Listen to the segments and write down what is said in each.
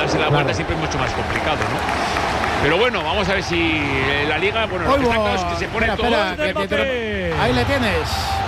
darse la vuelta siempre es mucho más complicado, ¿no? Pero bueno, vamos a ver si la Liga, bueno, lo que está claro es que se pone todo. Ahí le tienes.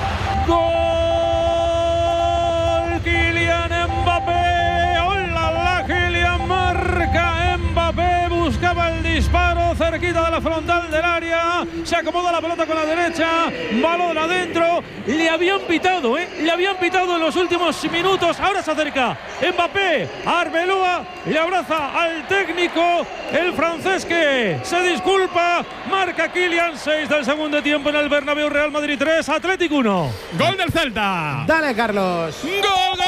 ¡Gol! Kylian Mbappé. ¡Hola, Kylian! Marca Mbappé. Buscaba el disparo cerquita de la frontal del área. Se acomoda la pelota con la derecha. Balón adentro. Le habían pitado, Le habían pitado en los últimos minutos. Ahora se acerca Mbappé. Arbeloa le abraza al técnico. El francés que se disculpa. Marca Kylian. 6 del segundo tiempo en el Bernabéu. Real Madrid 3, Atlético 1. Gol del Celta. Dale, Carlos. Gol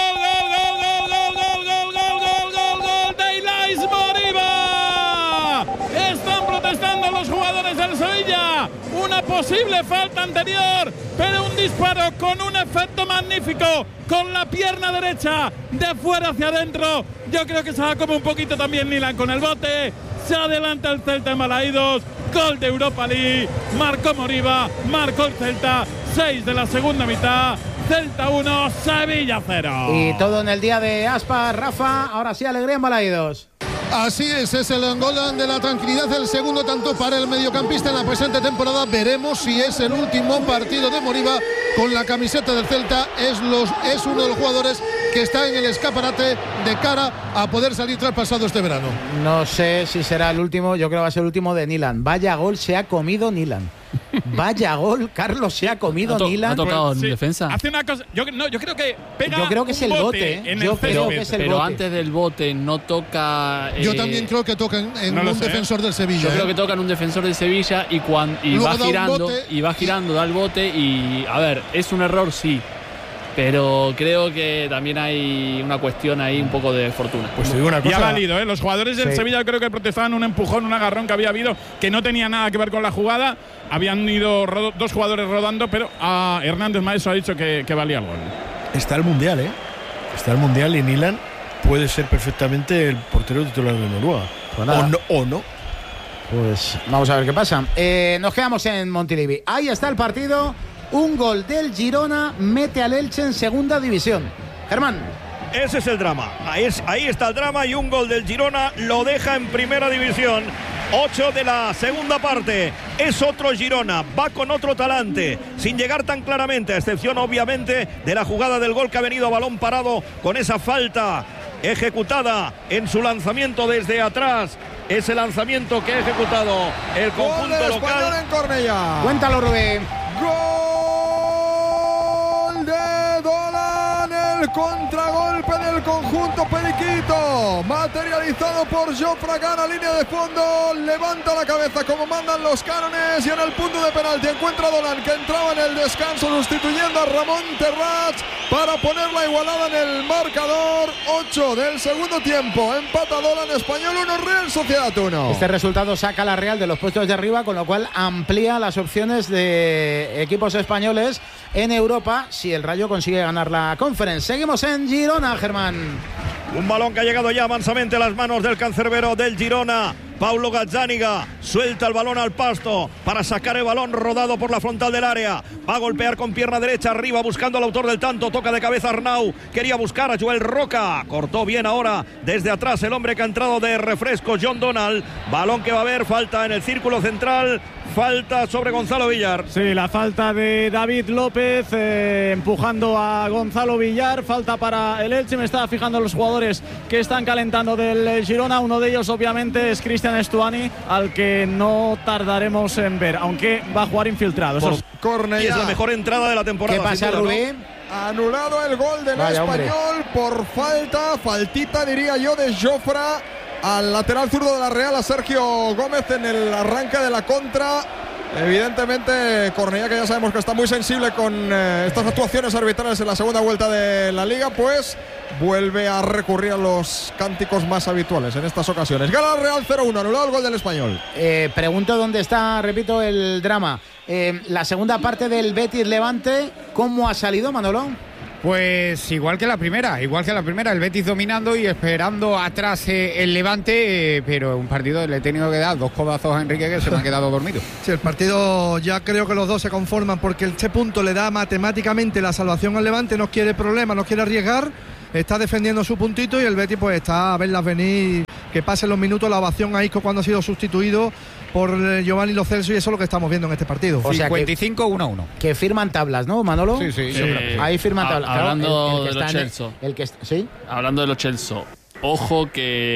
de Ilais Moriba. Están protestando los jugadores del Sevilla. Una posible falta anterior, pero un disparo con un efecto magnífico con la pierna derecha de fuera hacia adentro. Yo creo que se va como un poquito también Nilan con el bote. Se adelanta el Celta en Balaídos. Gol de Europa League. Marcó Moriba, marcó el Celta. 6 de la segunda mitad. Celta 1, Sevilla 0. Y todo en el día de Aspas, Rafa. Ahora sí, alegría en Balaídos. Así es el gol de la tranquilidad, el segundo tanto para el mediocampista en la presente temporada. Veremos si es el último partido de Moriba con la camiseta del Celta. Es uno de los jugadores que está en el escaparate de cara a poder salir traspasado este verano. No sé si será el último, yo creo que va a ser el último de Nilan. Vaya gol se ha comido Nilan. Vaya gol, Carlos, se ha comido Nilan. ¿Ha tocado en Sí. defensa? Hace una cosa. Yo creo que pega. Yo creo que es el bote. Pero antes del bote no toca. Yo también creo que toca en un defensor del Sevilla. Yo creo que toca en un defensor del Sevilla y va girando, da el bote y a ver, es un error, sí. Pero creo que también hay una cuestión ahí un poco de fortuna. Pues te digo una cosa. Y ha valido, Los jugadores del Sevilla creo que protestaban un empujón, un agarrón que había habido, que no tenía nada que ver con la jugada. Habían ido dos jugadores rodando, pero Hernández Maeso ha dicho que valía el gol. Está el Mundial, Está el Mundial y Nilan puede ser perfectamente el portero titular de Noruega. Pues o no. Pues vamos a ver qué pasa. Nos quedamos en Montilivi. Ahí está el partido. Un gol del Girona mete al Elche en segunda división. Germán. Ese es el drama. Ahí está el drama y un gol del Girona lo deja en primera división. 8 de la segunda parte. Es otro Girona. Va con otro talante. Sin llegar tan claramente, a excepción obviamente de la jugada del gol que ha venido a balón parado con esa falta ejecutada en su lanzamiento desde atrás. Ese lanzamiento que ha ejecutado el conjunto local. En Cornellá. Cuéntalo, Rubén. Gol de Dolan, el contragolpe del conjunto periquito, materializado por Jofre Can, línea de fondo, levanta la cabeza como mandan los cánones y en el punto de penalti encuentra a Dolan, que entraba en el descanso sustituyendo a Ramón Terrats para poner la igualada en el marcador. 8 del segundo tiempo, empata Dolan, Español 1, Real Sociedad 1. Este resultado saca a la Real de los puestos de arriba, con lo cual amplía las opciones de equipos españoles en Europa si el Rayo consigue ganar la Conference. Seguimos en Girona, Germán. Un balón que ha llegado ya mansamente a las manos del cancerbero del Girona. Paulo Gazzaniga suelta el balón al pasto para sacar el balón rodado por la frontal del área. Va a golpear con pierna derecha arriba buscando al autor del tanto. Toca de cabeza Arnau. Quería buscar a Joel Roca. Cortó bien ahora desde atrás el hombre que ha entrado de refresco, John Donald. Balón que va a haber, falta en el círculo central. Falta sobre Gonzalo Villar. Sí, la falta de David López empujando a Gonzalo Villar. Falta para el Elche. Me estaba fijando los jugadores que están calentando del Girona. Uno de ellos obviamente es Cristian Estuani, al que no tardaremos en ver, aunque va a jugar infiltrado. Eso es. Y es la mejor entrada de la temporada. ¿Qué pasa, Rubén? Anulado el gol del Español por faltita diría yo, de Jofre al lateral zurdo de la Real, a Sergio Gómez en el arranque de la contra. Evidentemente Cornellá, que ya sabemos que está muy sensible con estas actuaciones arbitrales en la segunda vuelta de la Liga, pues vuelve a recurrir a los cánticos más habituales en estas ocasiones. Gana Real 0-1, anulado el gol del Español. Pregunto dónde está, repito, el drama. La segunda parte del Betis Levante, ¿cómo ha salido, Manolo? Pues igual que la primera, el Betis dominando y esperando atrás el Levante, pero un partido le he tenido que dar 2 codazos a Enrique, que se me ha quedado dormido. Sí, el partido ya creo que los dos se conforman, porque este punto le da matemáticamente la salvación al Levante. No quiere problemas, no quiere arriesgar, está defendiendo su puntito y el Betis pues está a verlas venir que pasen los minutos, la ovación a Isco cuando ha sido sustituido por Giovanni Lo Celso, y eso es lo que estamos viendo en este partido. O sea 55-1-1. Que firman tablas, ¿no, Manolo? Sí. Ahí firman tablas. Hablando Claro, de los Chelsea. ¿Sí? Hablando de los Chelsea. Ojo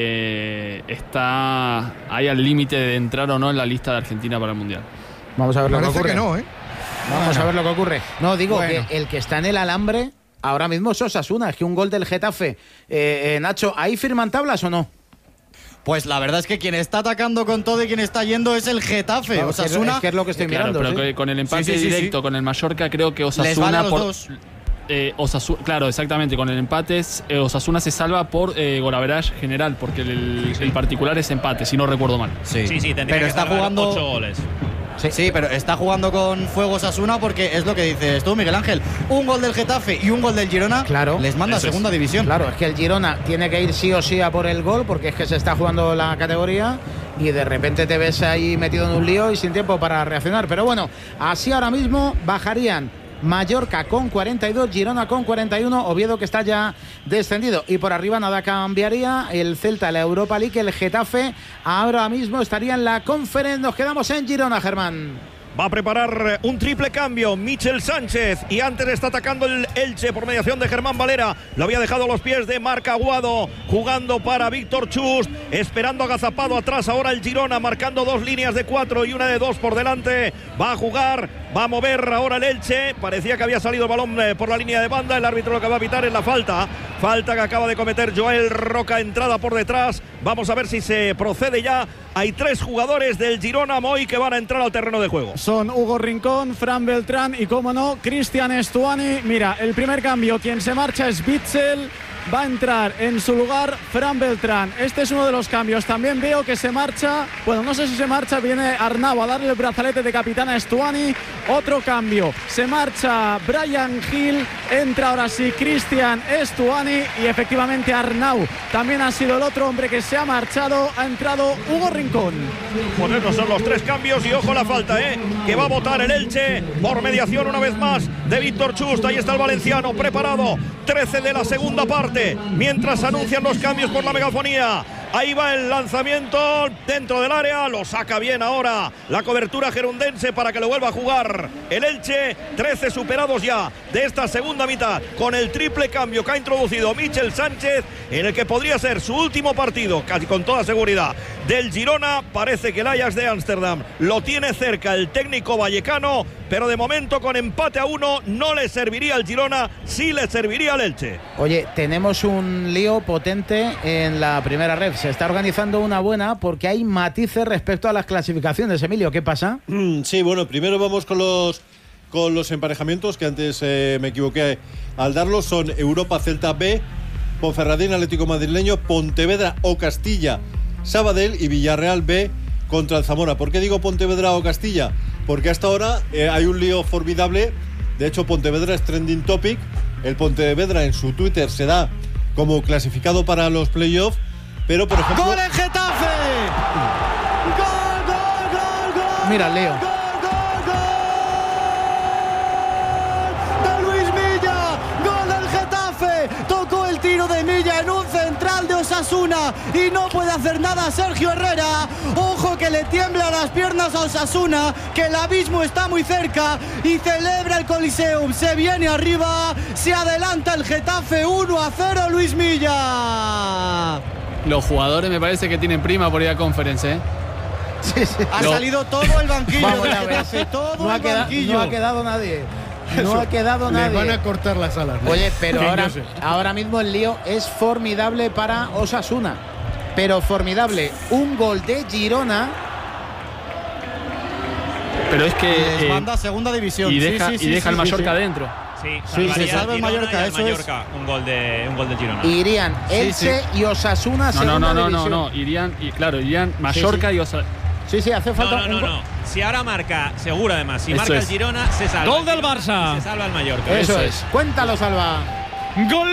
que está ahí al límite de entrar o no en la lista de Argentina para el Mundial. Vamos a ver lo que Parece ocurre. que no, ¿eh? Vamos a ver lo que ocurre. No, digo Bueno. que el que está en el alambre ahora mismo es Osasuna. Es que un gol del Getafe. Nacho, ¿ahí firman tablas o no? Pues la verdad es que quien está atacando con todo y quien está yendo es el Getafe. Claro, Osasuna. es que es lo que estoy mirando. Pero ¿sí? que con el empate Sí. directo con el Mallorca, creo que Osasuna Les vale a los dos. Claro, exactamente. Con el empate Osasuna se salva por golaveraje general, porque el particular es empate, si no recuerdo mal. Sí, tendría pero que está salvar jugando 8 goles. Sí, pero está jugando con fuego Osasuna porque es lo que dices tú, Miguel Ángel. Un gol del Getafe y un gol del Girona les manda a segunda división. Claro, es que el Girona tiene que ir sí o sí a por el gol, porque es que se está jugando la categoría y de repente te ves ahí metido en un lío y sin tiempo para reaccionar. Pero bueno, así ahora mismo bajarían Mallorca con 42, Girona con 41, Oviedo que está ya descendido, y por arriba nada cambiaría, el Celta, la Europa League, el Getafe ahora mismo estaría en la Conference. Nos quedamos en Girona, Germán. Va a preparar un triple cambio Michel Sánchez, y antes está atacando el Elche por mediación de Germán Valera. Lo había dejado a los pies de Marc Aguado, jugando para Víctor Chust, esperando agazapado atrás ahora el Girona, marcando 2 líneas de 4 y una de 2 por delante. Va a jugar, va a mover ahora el Elche. Parecía que había salido el balón por la línea de banda. El árbitro lo que va a pitar es la falta que acaba de cometer Joel Roca, entrada por detrás. Vamos a ver si se procede ya. Hay 3 jugadores del Girona, Moy, que van a entrar al terreno de juego. Son Hugo Rincón, Fran Beltrán y, como no, Cristian Estuani. Mira, el primer cambio, quien se marcha es Witsel. Va a entrar en su lugar Fran Beltrán. Este es uno de los cambios. También veo que se marcha, bueno, no sé si se marcha, viene Arnau a darle el brazalete de capitán a Estuani. Otro cambio, se marcha Brian Hill, entra ahora sí Cristian Estuani, y efectivamente Arnau también ha sido el otro hombre que se ha marchado. Ha entrado Hugo Rincón. Pues esos son los 3 cambios, y ojo la falta, que va a votar el Elche por mediación una vez más de Víctor Chust. Ahí está el valenciano preparado. 13 de la segunda parte, mientras anuncian los cambios por la megafonía. Ahí va el lanzamiento dentro del área, lo saca bien ahora la cobertura gerundense para que lo vuelva a jugar el Elche. 13 superados ya de esta segunda mitad, con el triple cambio que ha introducido Michel Sánchez, en el que podría ser su último partido, casi con toda seguridad, del Girona. Parece que el Ajax de Ámsterdam lo tiene cerca el técnico vallecano, pero de momento con empate a 1 no le serviría al Girona, sí le serviría al Elche. Oye, tenemos un lío potente en la primera red. Se está organizando una buena porque hay matices respecto a las clasificaciones. Emilio, ¿qué pasa? Sí, bueno, primero vamos con los emparejamientos, que antes me equivoqué al darlos. Son Europa Celta B, Ponferradina Atlético Madrileño, Pontevedra o Castilla Sabadell, y Villarreal B contra el Zamora. ¿Por qué digo Pontevedra o Castilla? Porque hasta ahora hay un lío formidable. De hecho, Pontevedra es trending topic. El Pontevedra en su Twitter se da como clasificado para los playoffs, pero por ejemplo... ¡Gol en Getafe! ¡Gol! Mira, Leo. ¡De Luis Milla! ¡Gol del Getafe! Tocó el tiro de Milla en un central de Osasuna y no puede hacer nada Sergio Herrera. Ojo que le tiemblan las piernas a Osasuna, que el abismo está muy cerca, y celebra el Coliseum. Se viene arriba, se adelanta el Getafe 1-0, Luis Milla. Los jugadores me parece que tienen prima por ir a Conference, Ha salido todo el banquillo. Vamos del a ver. Getafe, todo No ha el quedado, banquillo. no ha quedado nadie. No ha quedado Le nadie. van a cortar las alas, ¿no? Oye, pero Sí, ahora, yo sé. ahora mismo el lío es formidable para Osasuna. Pero formidable. Un gol de Girona. Pero es que Les manda a segunda división. y deja el Mallorca adentro. Sí, se salva el Mallorca, eso es. Un gol del Girona. Irían Elche y Osasuna segunda división. No. Irían Mallorca y Osasuna. Sí, hace falta No. Si ahora marca, seguro además, si Eso marca es. el Girona, se salva. Gol del El Girona Barça. Se salva el Mallorca. Eso es. Cuéntalo, Salva. ¡Gol!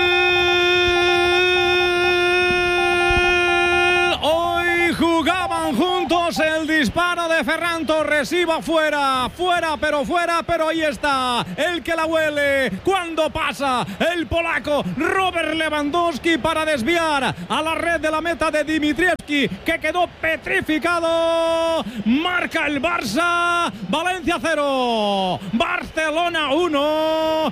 Hoy jugaban juntos, el disparo de de Ferran Torres, iba fuera, pero ahí está, el que la huele, cuando pasa el polaco Robert Lewandowski para desviar a la red de la meta de Dimitrievski, que quedó petrificado. Marca el Barça, Valencia 0, Barcelona 1,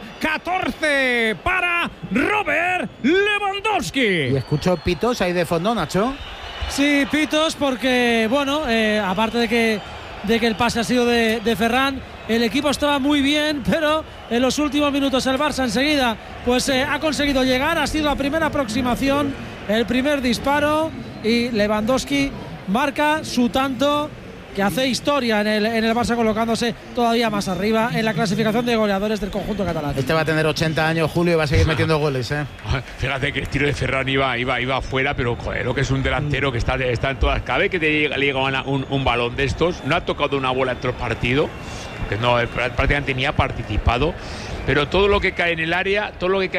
14 para Robert Lewandowski. Y escucho pitos ahí de fondo, Nacho. Sí, pitos, porque, bueno, aparte de que el pase ha sido de Ferran, el equipo estaba muy bien, pero en los últimos minutos el Barça enseguida pues ha conseguido llegar, ha sido la primera aproximación, el primer disparo, y Lewandowski marca su tanto, que hace historia en el Barça, colocándose todavía más arriba en la clasificación de goleadores del conjunto catalán. Este va a tener 80 años, Julio, y va a seguir metiendo goles, ¿eh? Fíjate que el tiro de Ferran iba afuera, pero joder, lo que es un delantero que está en todas. Cada vez que le llega un balón de estos, no ha tocado una bola en todo el partido, que no, prácticamente ni ha participado. Pero todo lo que cae en el área,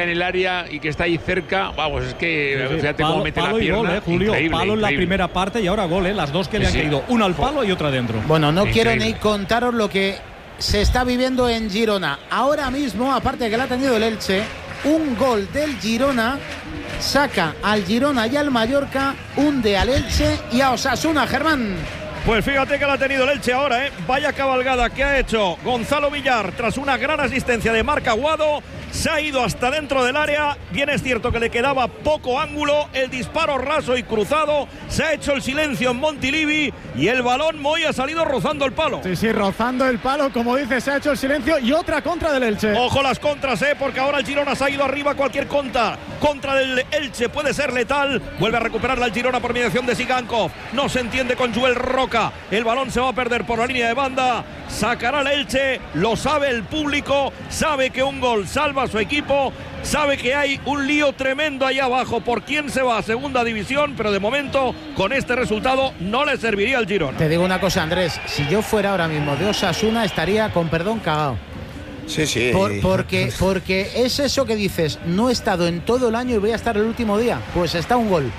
y que está ahí cerca, vamos, es que fíjate cómo mete la pierna. Gol, Julio, increíble, palo en la primera parte y ahora gol, las dos que le han caído, una al palo y otra dentro. Bueno, no quiero ni contaros lo que se está viviendo en Girona. Ahora mismo, aparte de que la ha tenido el Elche, un gol del Girona saca al Girona y al Mallorca, hunde al Elche y a Osasuna, Germán. Pues fíjate que la ha tenido el Elche ahora, ¿eh? Vaya cabalgada que ha hecho Gonzalo Villar tras una gran asistencia de Marc Aguado. Se ha ido hasta dentro del área. Bien es cierto que le quedaba poco ángulo. El disparo raso y cruzado. Se ha hecho el silencio en Montilivi y el balón Moy ha salido rozando el palo. Sí, rozando el palo, como dice, se ha hecho el silencio. Y otra contra del Elche. Ojo las contras, porque ahora el Girona se ha ido arriba. Cualquier contra del Elche puede ser letal. Vuelve a recuperarla el Girona por mediación de Sigankov. No se entiende con Joel Roca. El balón se va a perder por la línea de banda. Sacará el Elche, lo sabe el público, sabe que un gol salva a su equipo, sabe que hay un lío tremendo ahí abajo por quién se va a segunda división, pero de momento con este resultado no le serviría al Girona. Te digo una cosa, Andrés, si yo fuera ahora mismo de Osasuna estaría, con perdón, cagado. Sí. Porque es eso que dices, no he estado en todo el año y voy a estar el último día. Pues está un gol.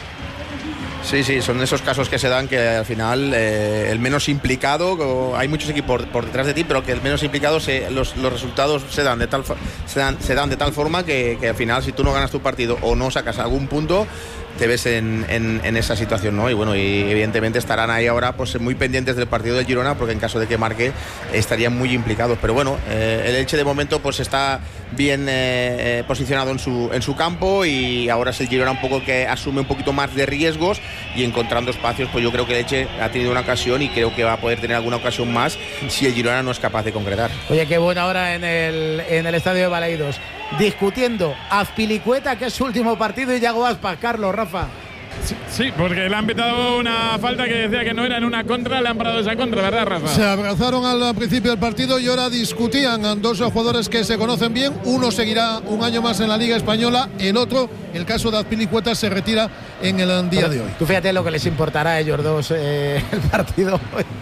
Sí, son esos casos que se dan que al final el menos implicado, hay muchos equipos por detrás de ti, pero que el menos implicado los resultados se dan de tal forma que al final, si tú no ganas tu partido o no sacas algún punto, te ves en esa situación, ¿no? Y bueno, y evidentemente estarán ahí ahora pues muy pendientes del partido del Girona, porque en caso de que marque estarían muy implicados. Pero bueno, el Elche de momento pues está bien posicionado en su campo, y ahora es el Girona un poco que asume un poquito más de riesgos y encontrando espacios. Pues yo creo que el Elche ha tenido una ocasión y creo que va a poder tener alguna ocasión más si el Girona no es capaz de concretar. Oye, qué buena hora en el estadio de Balaidos, discutiendo Azpilicueta, que es su último partido, y Yago Aspas. Carlos, Rafa. Sí, porque le han pitado una falta que decía que no era en una contra, le han parado esa contra, ¿verdad, Rafa? Se abrazaron al principio del partido y ahora discutían a dos jugadores que se conocen bien. Uno seguirá un año más en la Liga Española, el otro, el caso de Azpilicueta, se retira en el día de hoy. Tú fíjate lo que les importará a ellos dos el partido,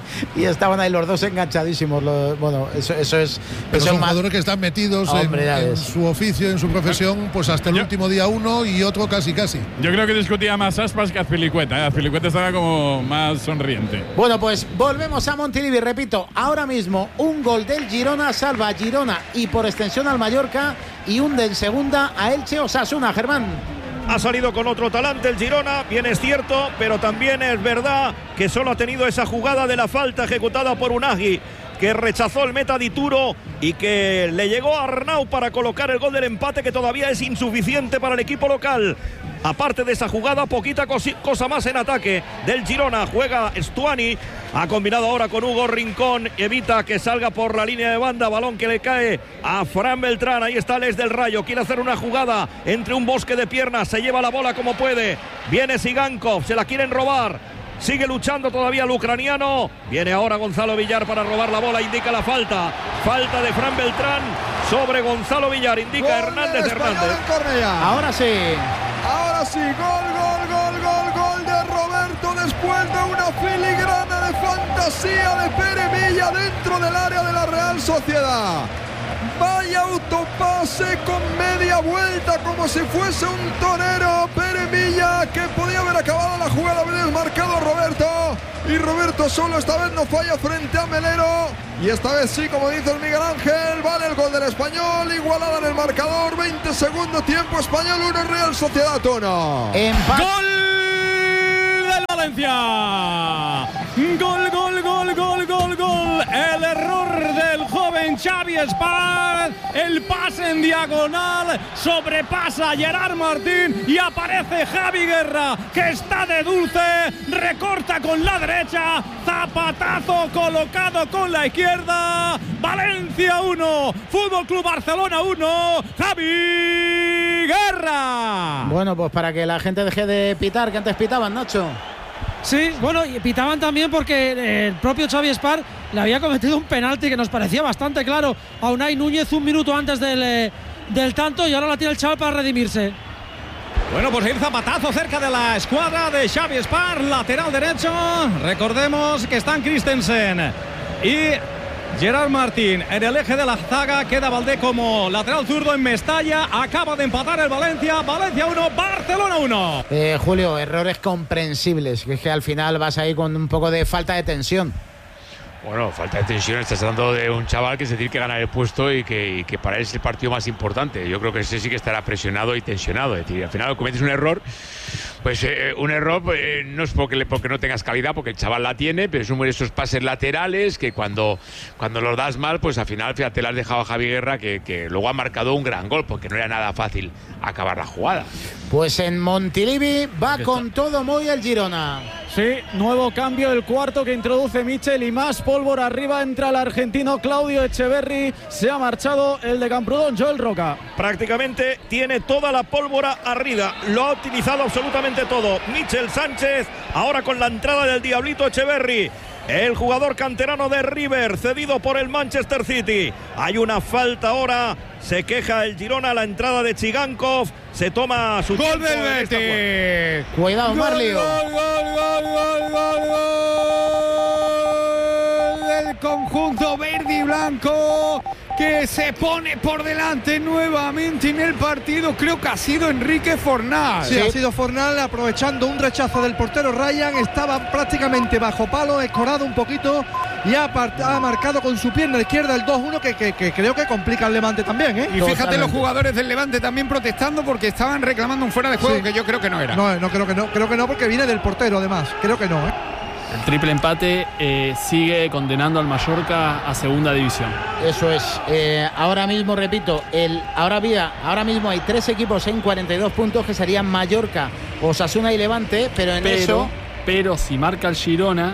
y estaban ahí los dos enganchadísimos. Bueno, eso es. Pero son jugadores que están metidos en su oficio, en su profesión, pues hasta el último día uno y otro casi. Yo creo que discutía más Aspas que Azpilicueta. Azpilicueta estaba como más sonriente. Bueno, pues volvemos a Montilivi. Repito, ahora mismo un gol del Girona salva a Girona y por extensión al Mallorca, y hunde en segunda a Elche Osasuna. Germán. Ha salido con otro talante el Girona, bien es cierto, pero también es verdad que solo ha tenido esa jugada de la falta ejecutada por Unagi, que rechazó el meta Dituro y que le llegó a Arnau para colocar el gol del empate, que todavía es insuficiente para el equipo local. Aparte de esa jugada, poquita cosa más en ataque del Girona. Juega Stuani, ha combinado ahora con Hugo Rincón, evita que salga por la línea de banda, balón que le cae a Fran Beltrán. Ahí está Les del Rayo, quiere hacer una jugada entre un bosque de piernas, se lleva la bola como puede, viene Sigankov, se la quieren robar, sigue luchando todavía el ucraniano, viene ahora Gonzalo Villar para robar la bola, indica la falta de Fran Beltrán sobre Gonzalo Villar, indica Hernández. Ahora sí, gol de Roberto después de una filigrana de fantasía de Pere Milla dentro del área de la Real Sociedad. Vaya autopase con media vuelta, como si fuese un torero. Pere Milla, que podía haber acabado la jugada, haber desmarcado a Roberto, y Roberto Solo esta vez no falla frente a Melero. Y esta vez sí, como dice el Miguel Ángel, vale el gol del Español, igualada en el marcador, 20 segundos, tiempo Español 1, Real Sociedad 1. ¡Gol del Valencia! ¡Gol, gol, gol, gol, gol, gol! El error del joven Xavi Espart, el pase en diagonal, sobrepasa a Gerard Martín y aparece Javi Guerra, que está de dulce, recorta con la derecha, zapatazo colocado con la izquierda. Valencia 1, Fútbol Club Barcelona 1, Javi Guerra. Bueno, pues para que la gente deje de pitar, que antes pitaban, Nacho. Sí, bueno, y pitaban también porque el propio Xavi Espart le había cometido un penalti que nos parecía bastante claro a Unai Núñez un minuto antes del tanto, y ahora la tiene el chaval para redimirse. Bueno, pues el zapatazo cerca de la escuadra de Xavi Espart, lateral derecho. Recordemos que están Christensen y Gerard Martín en el eje de la zaga. Queda Valdé como lateral zurdo en Mestalla. Acaba de empatar el Valencia. Valencia 1, Barcelona 1. Julio, errores comprensibles, que es que al final vas ahí con un poco de falta de tensión. Bueno, falta de tensión. Estás hablando de un chaval que se tiene que ganar el puesto y que para él es el partido más importante. Yo creo que ese sí que estará presionado y tensionado. Es decir, al final cometes un error, pues un error no es porque no tengas calidad, porque el chaval la tiene, pero es uno de esos pases laterales que cuando los das mal, pues al final, fíjate, le has dejado a Javi Guerra, que luego ha marcado un gran gol, porque no era nada fácil acabar la jugada. Pues en Montilivi va con todo muy el Girona. Sí, nuevo cambio, el cuarto que introduce Michel, y más pólvora arriba. Entra el argentino Claudio Echeverri. Se ha marchado el de Camprodón, Joel Roca. Prácticamente tiene toda la pólvora arriba. Lo ha utilizado absolutamente todo Michel Sánchez. Ahora con la entrada del Diablito Echeverri, el jugador canterano de River, cedido por el Manchester City. Hay una falta ahora. Se queja el Girona, la entrada de Chigankov. Se toma su gol del Betis. Cuidado, Marlio. Gol del conjunto verde y blanco, que se pone por delante nuevamente en el partido. Creo que ha sido Enrique Fornal. Sí, ha sido Fornal, aprovechando un rechazo del portero Ryan. Estaba prácticamente bajo palo, escorado un poquito, y ha marcado con su pierna izquierda el 2-1, que creo que complica el Levante también, ¿eh? Y fíjate, los jugadores del Levante también protestando porque estaban reclamando un fuera de juego, que yo creo que no era. No, creo que no, porque viene del portero además. Creo que no, ¿eh? El triple empate sigue condenando al Mallorca a segunda división. Eso es. Ahora mismo, repito, ahora mismo hay 3 equipos en 42 puntos, que serían Mallorca, Osasuna y Levante, pero si marca el Girona,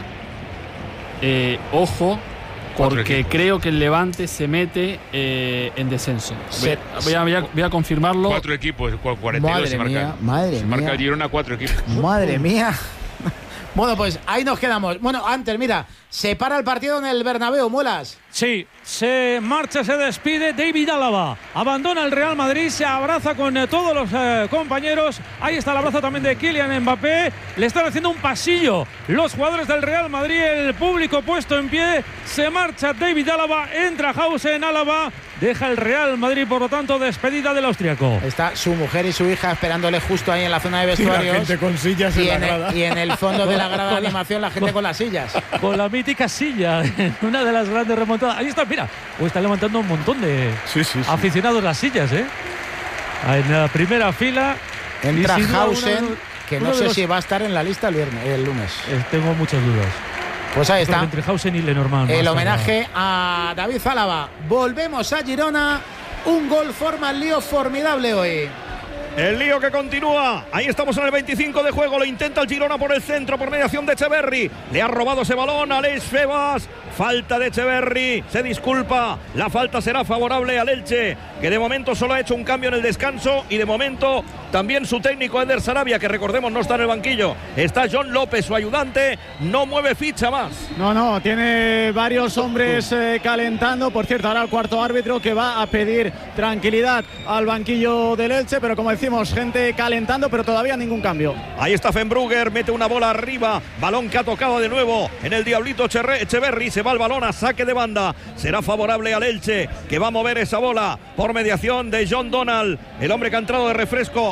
ojo, porque creo que el Levante se mete en descenso. Voy a confirmarlo. 4 equipos, 42 se marca. Madre mía. Marca el Girona 4 equipos. Madre mía. Bueno, pues ahí nos quedamos. Bueno, antes, mira, se para el partido en el Bernabéu, Muelas. Sí, se marcha, se despide David Álava. Abandona el Real Madrid, se abraza con todos los compañeros. Ahí está el abrazo también de Kylian Mbappé. Le están haciendo un pasillo los jugadores del Real Madrid, el público puesto en pie. Se marcha David Álava, entra Hausen Álava. Deja el Real Madrid, por lo tanto, despedida del austriaco. Está su mujer y su hija esperándole justo ahí en la zona de vestuarios. Y la gente con sillas en la grada. Y en el fondo de la grada de animación, la gente con las sillas. Con la mítica silla, una de las grandes remontadas. Ahí está, mira. Está levantando un montón de aficionados las sillas, ¿eh? En la primera fila. Entra Hausen, que no sé si va a estar en la lista el lunes. Tengo muchas dudas. Pues ahí está. Entre Hausen y Lenormand. El homenaje a David Álava. Volvemos a Girona. Un gol forma el lío formidable hoy. El lío que continúa. Ahí estamos en el 25 de juego. Lo intenta el Girona por el centro, por mediación de Echeverri. Le ha robado ese balón a Aleix Febas. Falta de Echeverri. Se disculpa. La falta será favorable al Elche, que de momento solo ha hecho un cambio en el descanso. Y de momento también su técnico Eder Sarabia, que recordemos no está en el banquillo. Está John López, su ayudante. No mueve ficha más. No, tiene varios hombres calentando. Por cierto, ahora el cuarto árbitro, que va a pedir tranquilidad al banquillo del Elche. Pero como decimos, gente calentando, pero todavía ningún cambio. Ahí está Fenbrugger, mete una bola arriba. Balón que ha tocado de nuevo en el Diablito Echeverri. Se va el balón a saque de banda. Será favorable al Elche, que va a mover esa bola por mediación de John Donald, el hombre que ha entrado de refresco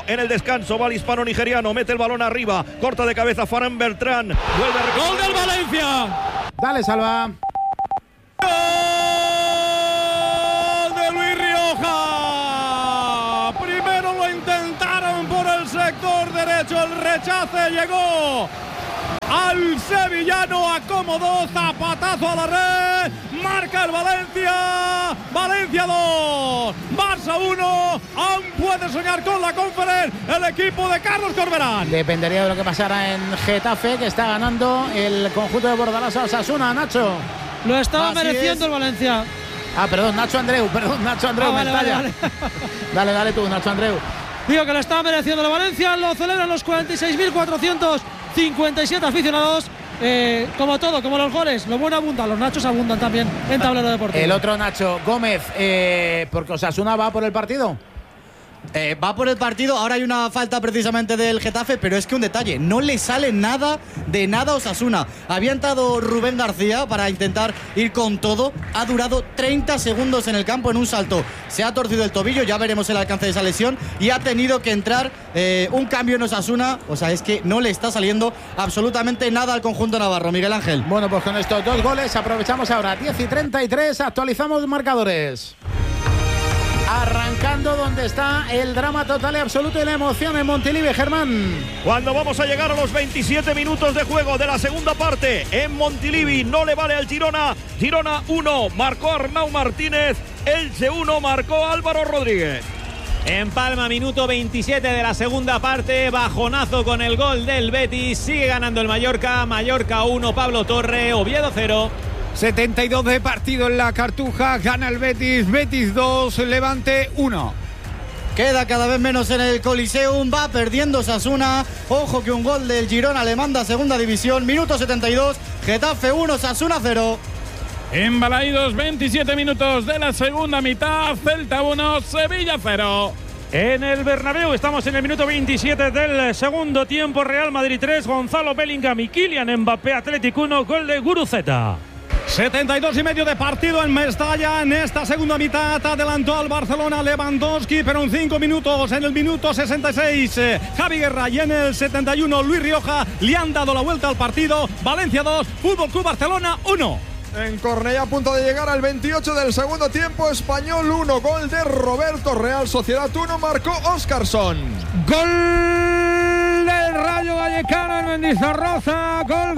1 en el descanso. Va el hispano-nigeriano, mete el balón arriba, corta de cabeza Fran Beltrán. ¡Gol del Valencia! Dale, Salva. ¡Gol de Luis Rioja! Primero lo intentaron por el sector derecho, el rechace llegó al sevillano, acomodó, zapatazo a la red, marca el Valencia, Valencia 2, Barça 1, aún puede soñar con la Conference el equipo de Carlos Corberán. Dependería de lo que pasara en Getafe, que está ganando el conjunto de Bordalás a Osasuna, Nacho. Lo estaba mereciendo el Valencia. Perdón, Nacho Andreu, vale. Dale tú, Nacho Andreu. Digo que lo estaba mereciendo el Valencia, lo celebran los 46.457 aficionados. Como todo, como los goles, lo bueno abunda, los nachos abundan también en tablero deportivo. El otro Nacho, Gómez, porque Osasuna va por el partido. Va por el partido, ahora hay una falta precisamente del Getafe, pero es que un detalle, no le sale nada de nada a Osasuna. Había entrado Rubén García para intentar ir con todo, ha durado 30 segundos en el campo en un salto, se ha torcido el tobillo, ya veremos el alcance de esa lesión, y ha tenido que entrar un cambio en Osasuna, o sea, es que no le está saliendo absolutamente nada al conjunto navarro. Miguel Ángel. Bueno, pues con estos 2 goles aprovechamos ahora 10:33, actualizamos marcadores. Arrancando donde está el drama total y absoluto y la emoción en Montilivi, Germán. Cuando vamos a llegar a los 27 minutos de juego de la segunda parte en Montilivi, no le vale al Girona. Girona 1, marcó Arnau Martínez. Elche 1, marcó Álvaro Rodríguez. En Palma, minuto 27 de la segunda parte, bajonazo con el gol del Betis. Sigue ganando el Mallorca. Mallorca 1, Pablo Torre, Oviedo 0. 72 de partido en la Cartuja, gana el Betis, Betis 2, Levante 1. Queda cada vez menos en el Coliseum, va perdiendo Osasuna. Ojo que un gol del Girona le manda a segunda división, minuto 72, Getafe 1, Osasuna 0. Embalaídos 27 minutos de la segunda mitad, Celta 1, Sevilla 0. En el Bernabéu estamos en el minuto 27 del segundo tiempo, Real Madrid 3, Gonzalo Bellingham y Kylian Mbappé, Atlético 1, gol de Guruceta. 72 y medio de partido en Mestalla. En esta segunda mitad adelantó al Barcelona Lewandowski, pero en 5 minutos, en el minuto 66 Javi Guerra y en el 71 Luis Rioja le han dado la vuelta al partido. Valencia 2, Fútbol Club Barcelona 1. En Cornellá, a punto de llegar al 28 del segundo tiempo, Español 1, gol de Roberto, Real Sociedad 1, marcó Óscarson. Gol del Rayo Vallecano en Mendizorroza,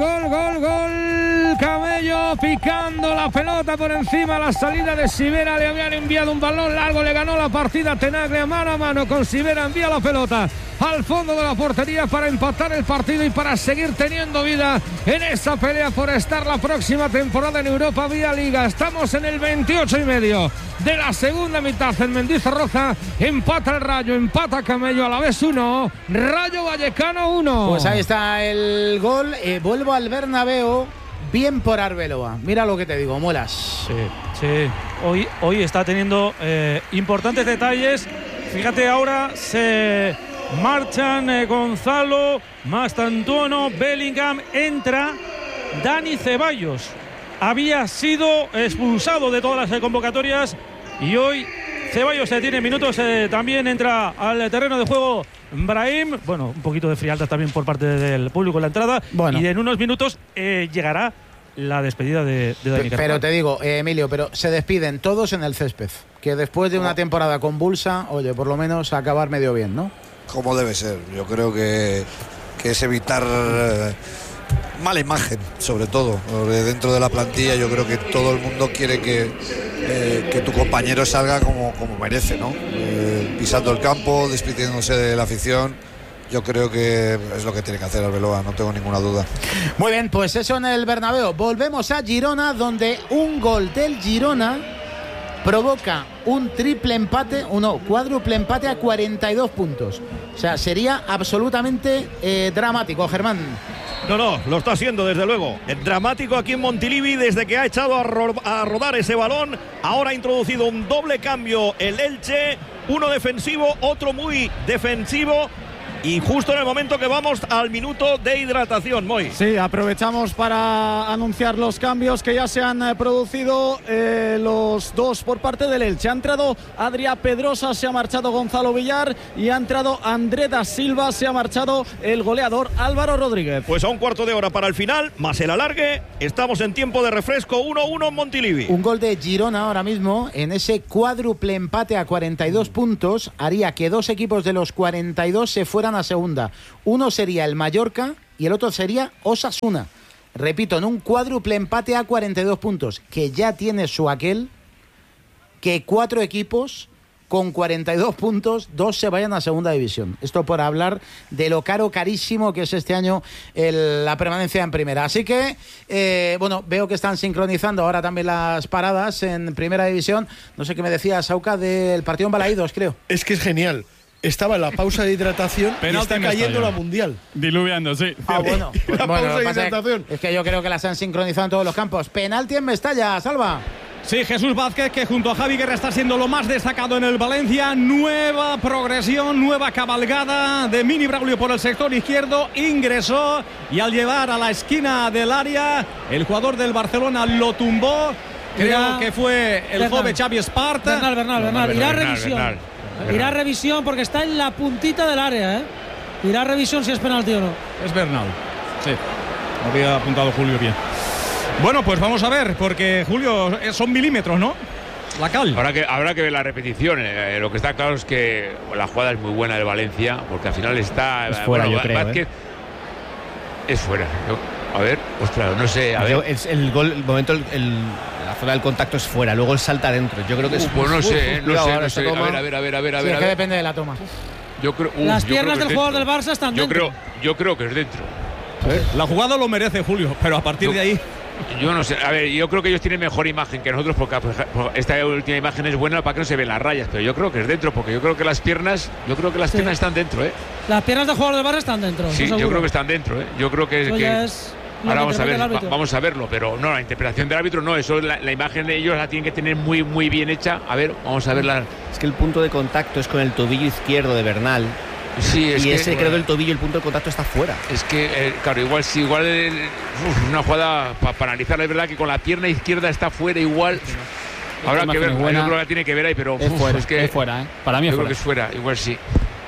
gol, Camello picando la pelota por encima, la salida de Sivera, le habían enviado un balón largo, le ganó la partida Tenaglia mano a mano con Sivera, envía la pelota al fondo de la portería para empatar el partido y para seguir teniendo vida en esa pelea por estar la próxima temporada en Europa vía Liga. Estamos en el 28 y medio de la segunda mitad en Mendizorroza, empata el Rayo, empata Camello, a la vez 1, Rayo Vallecano 1. Pues ahí está el gol, vuelvo al Bernabéu, bien por Arbeloa, mira lo que te digo, molas. Sí, hoy está teniendo importantes detalles, fíjate ahora se marchan Gonzalo, Mastantuono, Bellingham, entra Dani Ceballos. Había sido expulsado de todas las convocatorias y hoy Ceballos se tiene minutos, también entra al terreno de juego Brahim. Bueno, un poquito de frialdad también por parte del público en la entrada. Bueno. Y en unos minutos llegará la despedida de Dani Carvajal. Pero te digo, Emilio, pero se despiden todos en el césped. Que después de una temporada convulsa, oye, por lo menos acabar medio bien, ¿no? Como debe ser. Yo creo que es evitar mala imagen, sobre todo. Dentro de la plantilla yo creo que todo el mundo quiere que tu compañero salga como merece, ¿no? Pisando el campo, despidiéndose de la afición. Yo creo que es lo que tiene que hacer Arbeloa, no tengo ninguna duda. Muy bien, pues eso en el Bernabéu. Volvemos a Girona, donde un gol del Girona provoca un cuádruple empate a 42 puntos. O sea, sería absolutamente dramático, Germán. No, lo está haciendo desde luego. Es dramático aquí en Montilivi desde que ha echado a rodar ese balón. Ahora ha introducido un doble cambio el Elche, uno defensivo, otro muy defensivo. y justo en el momento que vamos al minuto de hidratación, Moy. Sí, aprovechamos para anunciar los cambios que ya se han producido, los dos por parte del Elche. Ha entrado Adrià Pedrosa, se ha marchado Gonzalo Villar y ha entrado André da Silva, se ha marchado el goleador Álvaro Rodríguez. Pues a un cuarto de hora para el final, más el alargue, estamos en tiempo de refresco, 1-1 en Montilivi. Un gol de Girona ahora mismo en ese cuádruple empate a 42 puntos haría que dos equipos de los 42 se fueran a segunda. Uno sería el Mallorca y el otro sería Osasuna. Repito, en un cuádruple empate a 42 puntos, que ya tiene su aquel, que 4 equipos con 42 puntos, 2 se vayan a segunda división. Esto por hablar de lo carísimo que es este año la permanencia en primera. Así que, bueno, veo que están sincronizando ahora también las paradas en primera división. No sé qué me decía Sauca del partido en Balaídos, creo. Es que es genial. Estaba en la pausa de hidratación y está cayendo la Mundial. Diluviando, sí. Ah, bueno. Pues, la pausa de hidratación. Es que yo creo que las han sincronizado en todos los campos. Penalti en Mestalla, Salva. Sí, Jesús Vázquez, que junto a Javi Guerra está siendo lo más destacado en el Valencia. Nueva progresión, nueva cabalgada de Mini Braulio por el sector izquierdo. Ingresó y al llevar a la esquina del área, el jugador del Barcelona lo tumbó. Creo que fue el joven Xavi Espart. Bernal. Irá a revisión. Irá a revisión porque está en la puntita del área, ¿eh? Irá a revisión si es penalti o no. Es Bernal. Sí. Había apuntado Julio bien. Bueno, pues vamos a ver, porque Julio, son milímetros, ¿no? La cal. Habrá que ver la repetición. Lo que está claro es que la jugada es muy buena de Valencia, porque al final está. Es fuera, yo creo. Vázquez es fuera. A ver, ostras, no sé. A ver. El gol, el momento, la zona del contacto es fuera, luego él salta adentro. Yo creo que es. Pues no sé. A ver. Sí, es que depende de la toma. Yo creo, las piernas del jugador del Barça están dentro. Yo creo que es dentro. A ver. La jugada lo merece, Julio, pero a partir de ahí. Yo no sé, a ver, yo creo que ellos tienen mejor imagen que nosotros, porque esta última imagen es buena para que no se vean las rayas, pero yo creo que es dentro, porque yo creo que las piernas están dentro, ¿eh? Las piernas del jugador del Barça están dentro. Sí, yo creo que están dentro, ¿eh? Yo creo que ahora vamos a verlo, pero no, la interpretación del árbitro no, eso la imagen de ellos la tienen que tener muy, muy bien hecha. A ver, vamos a verla. Es que el punto de contacto es con el tobillo izquierdo de Bernal. Sí, creo que el tobillo, el punto de contacto está fuera. Es que, claro, igual una jugada para analizarla, es verdad que con la pierna izquierda está fuera igual. Habrá que ver, yo creo que la tiene que ver ahí, pero es fuera, ¿eh? Para mí es fuera. Yo creo que es fuera, igual sí.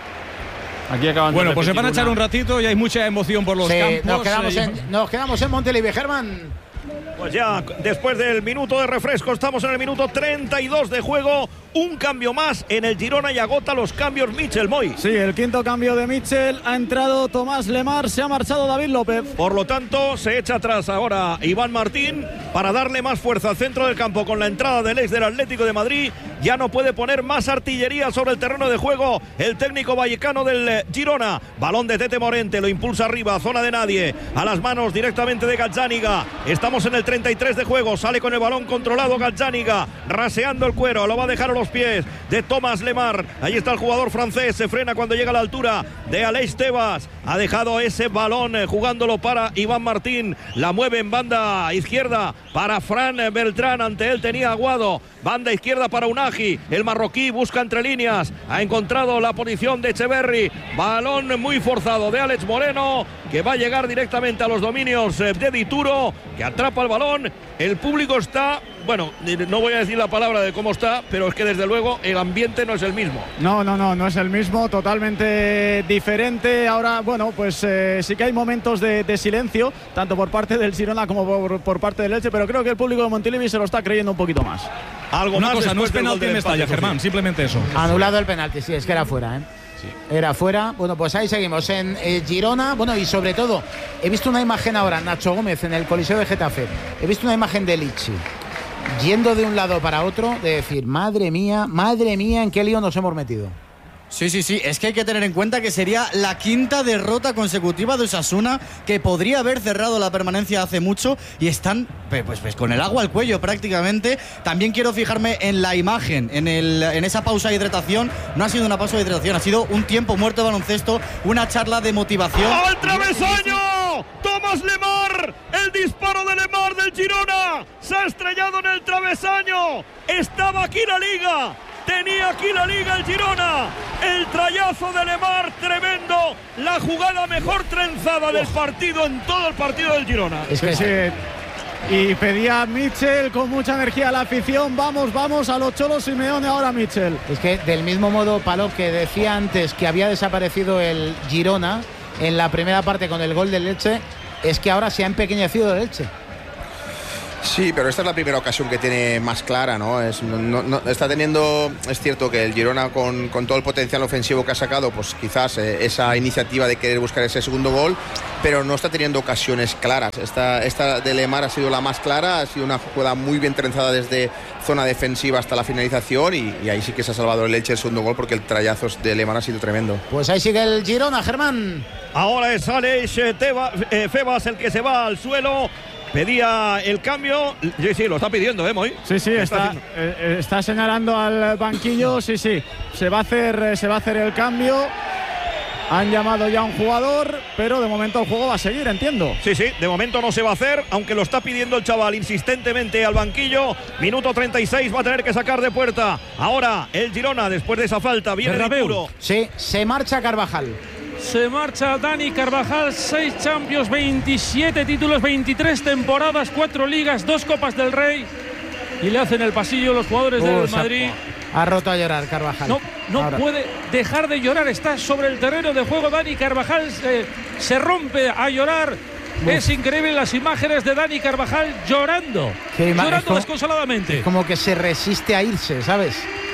Aquí bueno, pues se van a echar un ratito y hay mucha emoción por los campos. Nos quedamos en Montilivi, Germán. Pues ya, después del minuto de refresco, estamos en el minuto 32 de juego. Un cambio más en el Girona y agota los cambios Michel Moy. Sí, el quinto cambio de Michel. Ha entrado Tomás Lemar, se ha marchado David López. Por lo tanto, se echa atrás ahora Iván Martín para darle más fuerza al centro del campo con la entrada del ex del Atlético de Madrid. Ya no puede poner más artillería sobre el terreno de juego el técnico vallecano del Girona. Balón de Tete Morente, lo impulsa arriba, zona de nadie, a las manos directamente de Gazzaniga. Estamos en el 33 de juego, sale con el balón controlado Gazzaniga, raseando el cuero, lo va a dejar a los pies de Tomás Lemar. Ahí está el jugador francés, se frena cuando llega a la altura de Aleix Tebas. Ha dejado ese balón jugándolo para Iván Martín, la mueve en banda izquierda para Fran Beltrán, ante él tenía Aguado, banda izquierda para Unagi, el marroquí busca entre líneas, ha encontrado la posición de Echeverri, balón muy forzado de Alex Moreno, que va a llegar directamente a los dominios de Dituro, que atrapa el balón. El público está, bueno, no voy a decir la palabra de cómo está, pero es que desde luego el ambiente no es el mismo. No es el mismo, totalmente diferente. Ahora, bueno, pues sí que hay momentos de silencio, tanto por parte del Girona como por parte del Elche, pero creo que el público de Montilivi se lo está creyendo un poquito más. Algo más cosa, no es penalti en Mestalla, Germán, simplemente eso. Anulado el penalti, sí, es que era fuera, ¿eh? Sí. Era fuera. Bueno, pues ahí seguimos en Girona. Bueno, y sobre todo, he visto una imagen ahora, Nacho Gómez, en el Coliseo de Getafe. He visto una imagen de Lichi yendo de un lado para otro, de decir, madre mía, en qué lío nos hemos metido. Sí, es que hay que tener en cuenta que sería la quinta derrota consecutiva de Osasuna, que podría haber cerrado la permanencia hace mucho y están pues con el agua al cuello prácticamente. También quiero fijarme en la imagen, en esa pausa de hidratación. No ha sido una pausa de hidratación, ha sido un tiempo muerto de baloncesto, una charla de motivación. ¡Al travesaño! ¡Tomás Lemar! ¡El disparo disparo de Lemar del Girona. Se ha estrellado en el travesaño. Estaba aquí la Liga. Tenía aquí la Liga el Girona. El trayazo de Lemar, tremendo. La jugada mejor trenzada del partido en todo el partido del Girona. Es que sí. Y pedía a Mitchell con mucha energía a la afición. Vamos, vamos a los Cholo Simeone ahora, Mitchell. Es que del mismo modo, Palop, que decía antes que había desaparecido el Girona en la primera parte con el gol del Elche, es que ahora se ha empequeñecido el Elche. Sí, pero esta es la primera ocasión que tiene más clara, ¿no? Está teniendo, es cierto que el Girona con todo el potencial ofensivo que ha sacado, pues quizás esa iniciativa de querer buscar ese segundo gol, pero no está teniendo ocasiones claras. Esta de Lemar ha sido la más clara, ha sido una jugada muy bien trenzada desde zona defensiva hasta la finalización y ahí sí que se ha salvado el Elche el segundo gol porque el trayazo de Lemar ha sido tremendo. Pues ahí sigue el Girona, Germán. Ahora es Aleix Febas el que se va al suelo. Pedía el cambio. Sí, lo está pidiendo, Moy. Sí, está señalando al banquillo. Sí, se va a hacer el cambio. Han llamado ya a un jugador, pero de momento el juego va a seguir, entiendo. Sí, de momento no se va a hacer, aunque lo está pidiendo el chaval insistentemente al banquillo. Minuto 36, va a tener que sacar de puerta. Ahora el Girona, después de esa falta, viene de puro. Sí, se marcha Carvajal. Se marcha Dani Carvajal, 6 Champions, 27 títulos, 23 temporadas, 4 ligas, 2 Copas del Rey. Y le hacen el pasillo los jugadores del Madrid. Ha roto a llorar Carvajal. No puede dejar de llorar, está sobre el terreno de juego. Dani Carvajal se rompe a llorar. Es increíble las imágenes de Dani Carvajal llorando desconsoladamente. Es como que se resiste a irse, ¿sabes?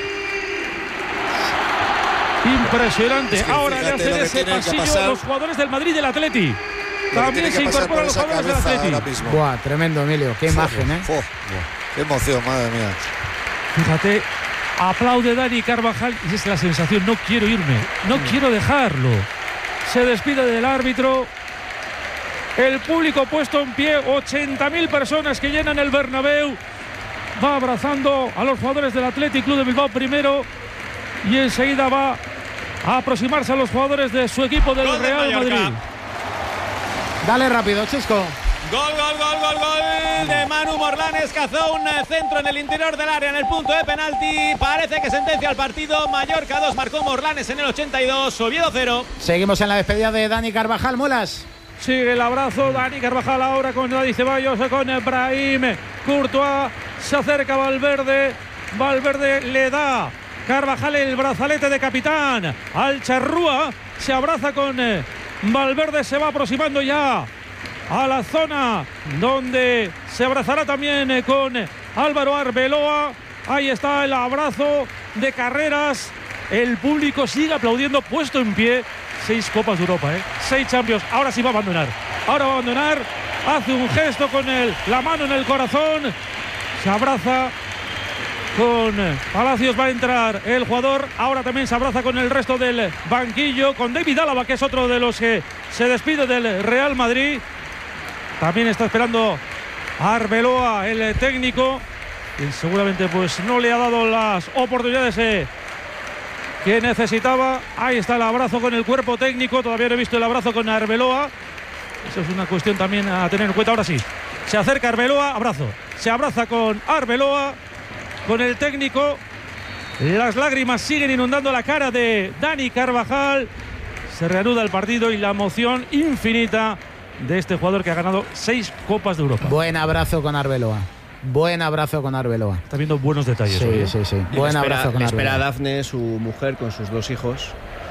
Impresionante. Ahora le hacen ese pasillo los jugadores del Madrid y del Atleti. También se incorporan los jugadores del Atleti. Buah, tremendo, Emilio. Qué imagen, ¿eh? Qué emoción, madre mía. Fíjate, aplaude Dani Carvajal y es la sensación, no quiero irme, no quiero dejarlo. Se despide del árbitro. El público puesto en pie, 80.000 personas que llenan el Bernabéu. Va abrazando a los jugadores del Athletic Club de Bilbao primero y enseguida va a aproximarse a los jugadores de su equipo del Real Madrid. Dale rápido, Chisco. Gol de Manu Morlanes. Cazó un centro en el interior del área en el punto de penalti. Parece que sentencia el partido. Mallorca 2, marcó Morlanes en el 82. Oviedo 0. Seguimos en la despedida de Dani Carvajal. Molas. Sigue el abrazo Dani Carvajal ahora con Dani Ceballos, con Brahim Courtois. Se acerca Valverde. Valverde le da Carvajal el brazalete de capitán al Charrúa. Se abraza con Valverde. Se va aproximando ya a la zona donde se abrazará también con Álvaro Arbeloa. Ahí está el abrazo de Carreras. El público sigue aplaudiendo, puesto en pie. 6 Copas de Europa, 6 Champions. Ahora sí va a abandonar. Ahora va a abandonar. Hace un gesto con la mano en el corazón. Se abraza con Palacios. Va a entrar el jugador. Ahora también se abraza con el resto del banquillo. Con David Álava, que es otro de los que se despide del Real Madrid. También está esperando a Arbeloa, el técnico. Y seguramente pues no le ha dado las oportunidades que necesitaba. Ahí está el abrazo con el cuerpo técnico. Todavía no he visto el abrazo con Arbeloa. Eso es una cuestión también a tener en cuenta. Ahora sí, se acerca Arbeloa, abrazo. Se abraza con Arbeloa, con el técnico. Las lágrimas siguen inundando la cara de Dani Carvajal. Se reanuda el partido y la emoción infinita de este jugador que ha ganado 6 Copas de Europa. Buen abrazo con Arbeloa. Buen abrazo con Arbeloa. Está viendo buenos detalles. Sí, hoy, sí. Buen abrazo con Arbeloa. Espera a Dafne, su mujer, con sus 2 hijos.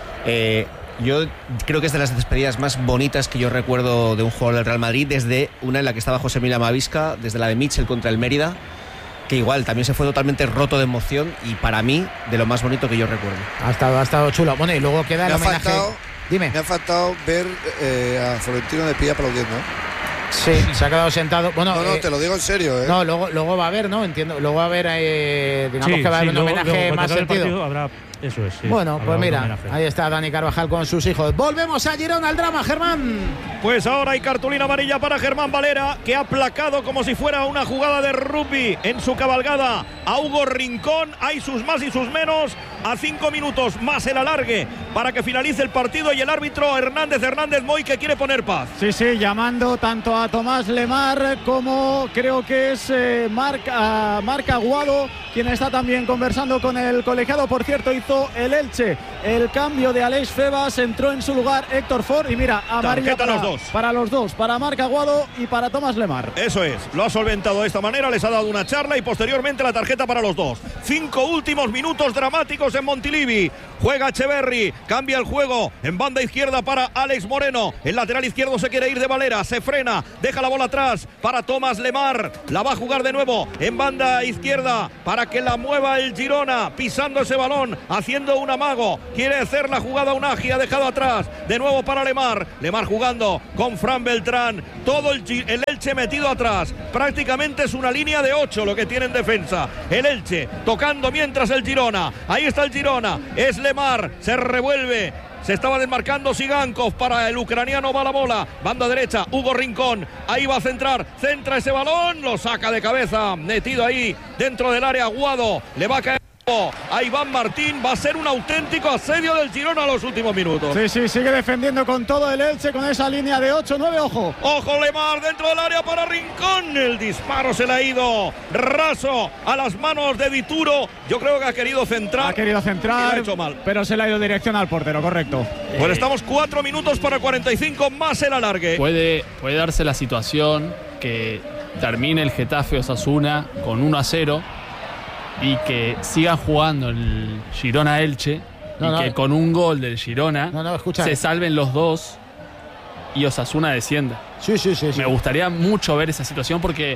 Yo creo que es de las despedidas más bonitas que yo recuerdo de un jugador del Real Madrid, desde una en la que estaba José Mila Mavisca, desde la de Mitchell contra el Mérida, que igual también se fue totalmente roto de emoción y para mí de lo más bonito que yo recuerdo. Ha estado chulo. Bueno, y luego queda el homenaje. Dime. Me ha faltado ver a Florentino de Pie aplaudiendo. Sí, se ha quedado sentado. Bueno, no, te lo digo en serio. No, luego va a haber, ¿no? Entiendo. Luego va a haber, digamos que va a haber un homenaje más sentido. Habrá, eso es. Sí, bueno, pues mira, ahí está Dani Carvajal con sus hijos. Volvemos a Girona al drama, Germán. Pues ahora hay cartulina amarilla para Germán Valera, que ha aplacado como si fuera una jugada de rugby en su cabalgada a Hugo Rincón. Hay sus más y sus menos. A 5 minutos más el alargue para que finalice el partido, y el árbitro Hernández Moy, que quiere poner paz. Sí, llamando tanto a Tomás Lemar como creo que es Marc Aguado, quien está también conversando con el colegiado. Por cierto, hizo el Elche el cambio de Alex Febas, entró en su lugar Héctor Ford, y mira, amarilla para los dos, para Marc Aguado y para Tomás Lemar. Eso es, lo ha solventado de esta manera, les ha dado una charla y posteriormente la tarjeta para los dos. 5 últimos minutos dramáticos en Montilivi. Juega Echeverri, cambia el juego en banda izquierda para Alex Moreno. El lateral izquierdo se quiere ir de Valera, se frena, deja la bola atrás para Tomás Lemar. La va a jugar de nuevo en banda izquierda para que la mueva el Girona, pisando ese balón, haciendo un amago. Quiere hacer la jugada Unagi, ha dejado atrás. De nuevo para Lemar. Lemar jugando con Fran Beltrán. Todo el Elche metido atrás. Prácticamente es una línea de 8 lo que tiene en defensa. El Elche tocando mientras el Girona. Ahí está el Girona. Es Lemar. Se revuelve. Se estaba desmarcando Sigankov para el ucraniano, va la bola, banda derecha, Hugo Rincón, ahí va a centrar, centra ese balón, lo saca de cabeza, metido ahí dentro del área Aguado, le va a caer a Iván Martín. Va a ser un auténtico asedio del Girona a los últimos minutos. Sí, sigue defendiendo con todo el Elche, con esa línea de 8-9, ojo Lemar dentro del área para Rincón, el disparo se le ha ido raso a las manos de Dituro. Yo creo que ha querido centrar, y lo ha hecho mal, pero se le ha ido dirección al portero, correcto. Pues estamos 4 minutos para 45 más el alargue. Puede darse la situación que termine el Getafe Osasuna con 1-0 y que siga jugando el Girona-Elche que con un gol del Girona se salven los dos y Osasuna descienda. Sí. Me gustaría mucho ver esa situación porque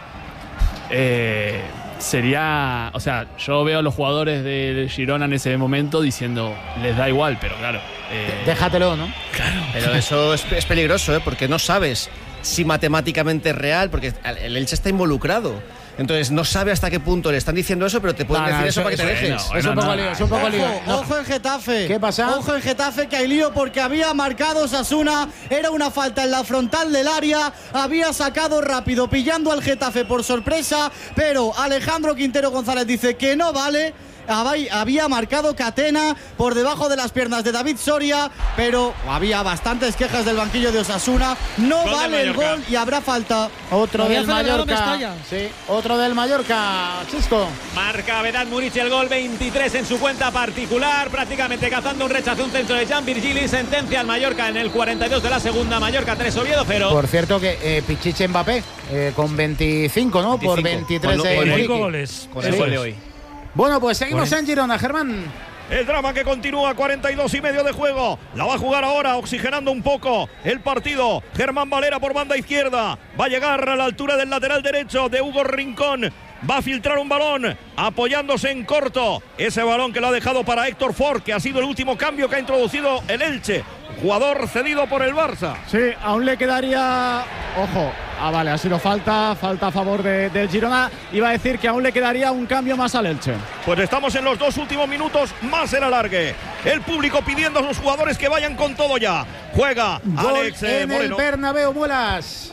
sería... O sea, yo veo a los jugadores del Girona en ese momento diciendo, les da igual, pero claro... déjatelo, ¿no? Claro. Pero eso es peligroso, porque no sabes si matemáticamente es real, porque el Elche está involucrado. Entonces no sabe hasta qué punto le están diciendo eso, pero te pueden decir eso para que te dejes. Es un poco lío. Ojo en Getafe. ¿Qué pasa? Ojo en Getafe, que hay lío porque había marcado Osasuna. Era una falta en la frontal del área. Había sacado rápido, pillando al Getafe por sorpresa. Pero Alejandro Quintero González dice que no vale. Había marcado Catena por debajo de las piernas de David Soria, pero había bastantes quejas del banquillo de Osasuna. No vale el gol y habrá falta. Otro del Mallorca. Sí, otro del Mallorca, Chisco. Marca Vedat Murici el gol 23 en su cuenta particular, prácticamente cazando un rechazo, un centro de Jan Virgili. Sentencia al Mallorca en el 42 de la segunda. Mallorca 3, Oviedo 0. Por cierto que Pichichi Mbappé con 25, ¿no? 25. Por 23 de 5 goles. Con el gol de hoy. Bueno, pues seguimos en Girona, Germán. El drama que continúa, 42 y medio de juego. La va a jugar ahora, oxigenando un poco el partido. Germán Valera por banda izquierda. Va a llegar a la altura del lateral derecho de Hugo Rincón. Va a filtrar un balón, apoyándose en corto. Ese balón que lo ha dejado para Héctor Ford, que ha sido el último cambio que ha introducido el Elche. Jugador cedido por el Barça. Sí, aún le quedaría... Ojo, vale, ha sido falta a favor del Girona. Iba a decir que aún le quedaría un cambio más al Elche. Pues estamos en los 2 últimos minutos más el alargue. El público pidiendo a los jugadores que vayan con todo ya. Juega gol Alex en Moreno. el Bernabéu, Muelas.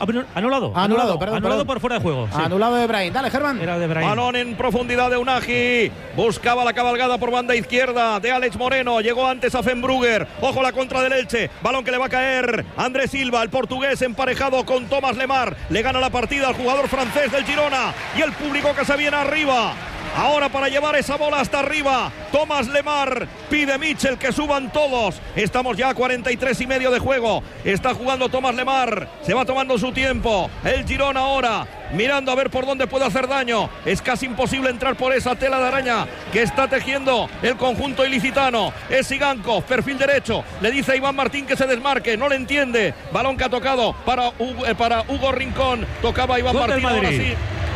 Anulado por fuera de juego. Sí. Anulado de Brahim. Dale, Germán. Era de Brahim. Balón en profundidad de Unagi. Buscaba la cabalgada por banda izquierda de Alex Moreno. Llegó antes a Fenbrugger. Ojo la contra del Elche. Balón que le va a caer Andrés Silva, el portugués, emparejado con Tomás Lemar. Le gana la partida al jugador francés del Girona. Y el público que se viene arriba. Ahora para llevar esa bola hasta arriba, Tomás Lemar, pide Mitchell que suban todos. Estamos ya a 43 y medio de juego. Está jugando Tomás Lemar, se va tomando su tiempo. El Girona ahora, mirando a ver por dónde puede hacer daño. Es casi imposible entrar por esa tela de araña que está tejiendo el conjunto ilicitano. Es Sigankov, perfil derecho. Le dice a Iván Martín que se desmarque, no le entiende. Balón que ha tocado para Hugo Rincón. Tocaba Iván Martín, ahora sí.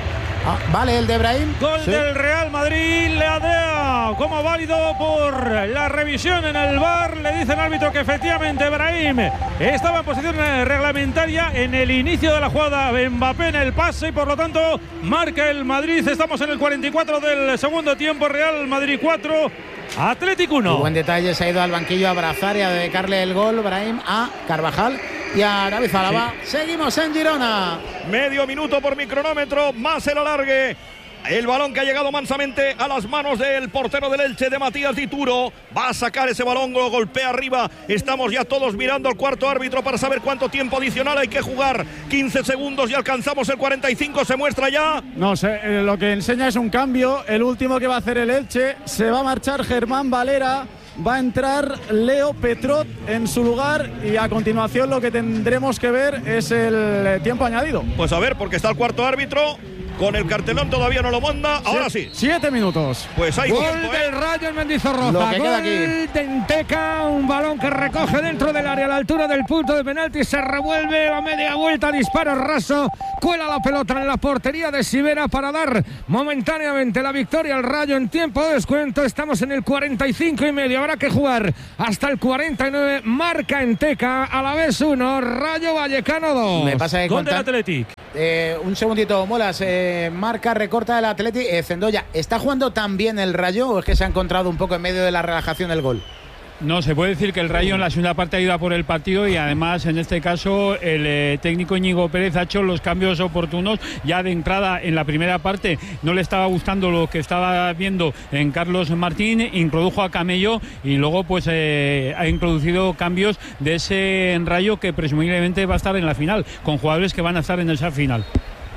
Vale, el de Brahim. Gol del Real Madrid, le adea como válido por la revisión en el VAR. Le dice el árbitro que efectivamente Brahim estaba en posición reglamentaria en el inicio de la jugada. Mbappé en el pase y por lo tanto marca el Madrid. Estamos en el 44 del segundo tiempo. Real Madrid 4, Atlético 1. Buen detalle, se ha ido al banquillo a abrazar y a dedicarle el gol Brahim a Carvajal, y a David Alaba. Sí. Seguimos en Girona. Medio minuto por mi cronómetro, más el alargue. El balón que ha llegado mansamente a las manos del portero del Elche, de Matías Dituro. Va a sacar ese balón, lo golpea arriba. Estamos ya todos mirando al cuarto árbitro para saber cuánto tiempo adicional hay que jugar. 15 segundos y alcanzamos el 45. ¿Se muestra ya? No sé, lo que enseña es un cambio. El último que va a hacer el Elche. Se va a marchar Germán Valera. Va a entrar Leo Petrot en su lugar y a continuación lo que tendremos que ver es el tiempo añadido. Pues a ver, porque está el cuarto árbitro. Con el cartelón todavía no lo manda. Ahora sí. 7 minutos. Pues hay gol tiempo, del Rayo en Mendizorroza. Lo que queda gol aquí. de Enteca. Un balón que recoge dentro del área a la altura del punto de penalti. Se revuelve a media vuelta. Disparo raso. Cuela la pelota en la portería de Sivera para dar momentáneamente la victoria al Rayo en tiempo de descuento. Estamos en el 45 y medio. Habrá que jugar hasta el 49. Marca Enteca. A la vez 1. Rayo Vallecano 2. Me pasa que gol del Athletic. Un segundito, Molas. Marca, recorta el Athletic. Zendoya, ¿está jugando tan bien el Rayo o es que se ha encontrado un poco en medio de la relajación el gol? No, se puede decir que el Rayo en la segunda parte ha ido a por el partido y además en este caso el técnico Íñigo Pérez ha hecho los cambios oportunos ya de entrada en la primera parte. No le estaba gustando lo que estaba viendo en Carlos Martín, introdujo a Camello y luego pues ha introducido cambios de ese Rayo que presumiblemente va a estar en la final, con jugadores que van a estar en esa final.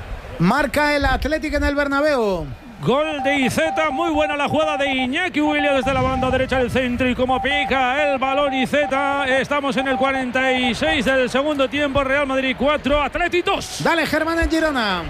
Marca el Athletic en el Bernabéu. Gol de Iceta, muy buena la jugada de Iñaki Williams desde la banda derecha del centro y como pica el balón Iceta. Estamos en el 46 del segundo tiempo, Real Madrid 4, Athletic 2. Dale, Germán en Girona.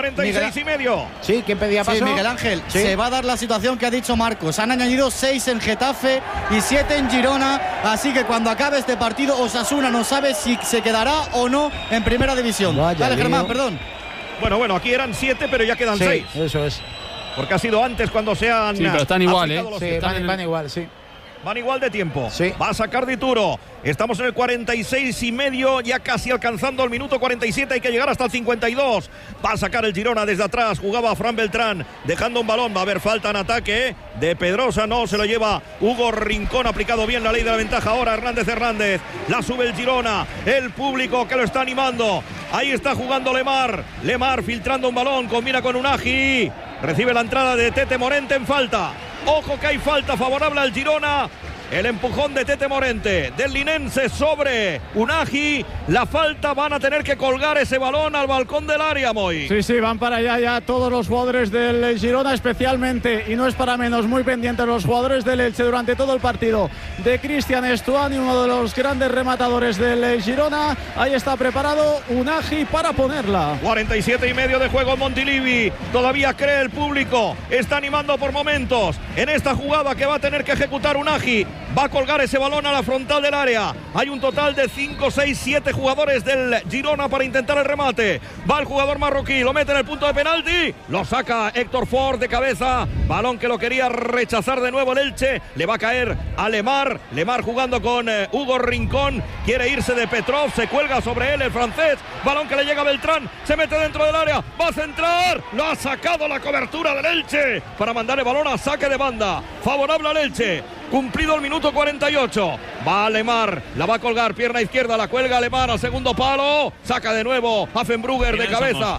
46 y medio. Sí, ¿quién pedía paso? Sí, Miguel Ángel, ¿sí? Se va a dar la situación que ha dicho Marcos. Han añadido 6 en Getafe y 7 en Girona, así que cuando acabe este partido Osasuna no sabe si se quedará o no en primera división. Vaya Dale, lío. Germán, perdón. Bueno, aquí eran 7, pero ya quedan 6. Eso es. Porque ha sido antes cuando se han... Sí, pero están igual, ¿eh? Sí, van igual, sí. Van igual de tiempo. Sí. Va a sacar Dituro. Estamos en el 46 y medio, ya casi alcanzando el minuto 47. Hay que llegar hasta el 52. Va a sacar el Girona desde atrás. Jugaba Fran Beltrán, dejando un balón. Va a haber falta en ataque de Pedrosa. No, se lo lleva Hugo Rincón. Aplicado bien la ley de la ventaja ahora Hernández. La sube el Girona. El público que lo está animando. Ahí está jugando Lemar. Lemar filtrando un balón. Combina con Unagi. Recibe la entrada de Tete Morente en falta. Ojo que hay falta favorable al Girona. El empujón de Tete Morente, del linense sobre Unagi. La falta, van a tener que colgar ese balón al balcón del área, Moy. Sí, van para allá ya todos los jugadores del Girona, especialmente, y no es para menos, muy pendientes los jugadores del Elche durante todo el partido, de Cristian Estuani, uno de los grandes rematadores del Girona. Ahí está preparado Unagi para ponerla. 47 y medio de juego en Montilivi. Todavía cree el público. Está animando por momentos en esta jugada que va a tener que ejecutar Unagi. Va a colgar ese balón a la frontal del área. Hay un total de 5, 6, 7 jugadores del Girona para intentar el remate. Va el jugador marroquí, lo mete en el punto de penalti. Lo saca Héctor Ford de cabeza. Balón que lo quería rechazar de nuevo el Elche. Le va a caer a Lemar. Lemar jugando con Hugo Rincón. Quiere irse de Petrov. Se cuelga sobre él el francés. Balón que le llega a Beltrán. Se mete dentro del área. Va a centrar. Lo ha sacado la cobertura del Elche para mandar el balón a saque de banda. Favorable al Elche. Cumplido el minuto 48. Va Lemar, la va a colgar, pierna izquierda, la cuelga Lemar al segundo palo. Saca de nuevo Affenbrugger de cabeza.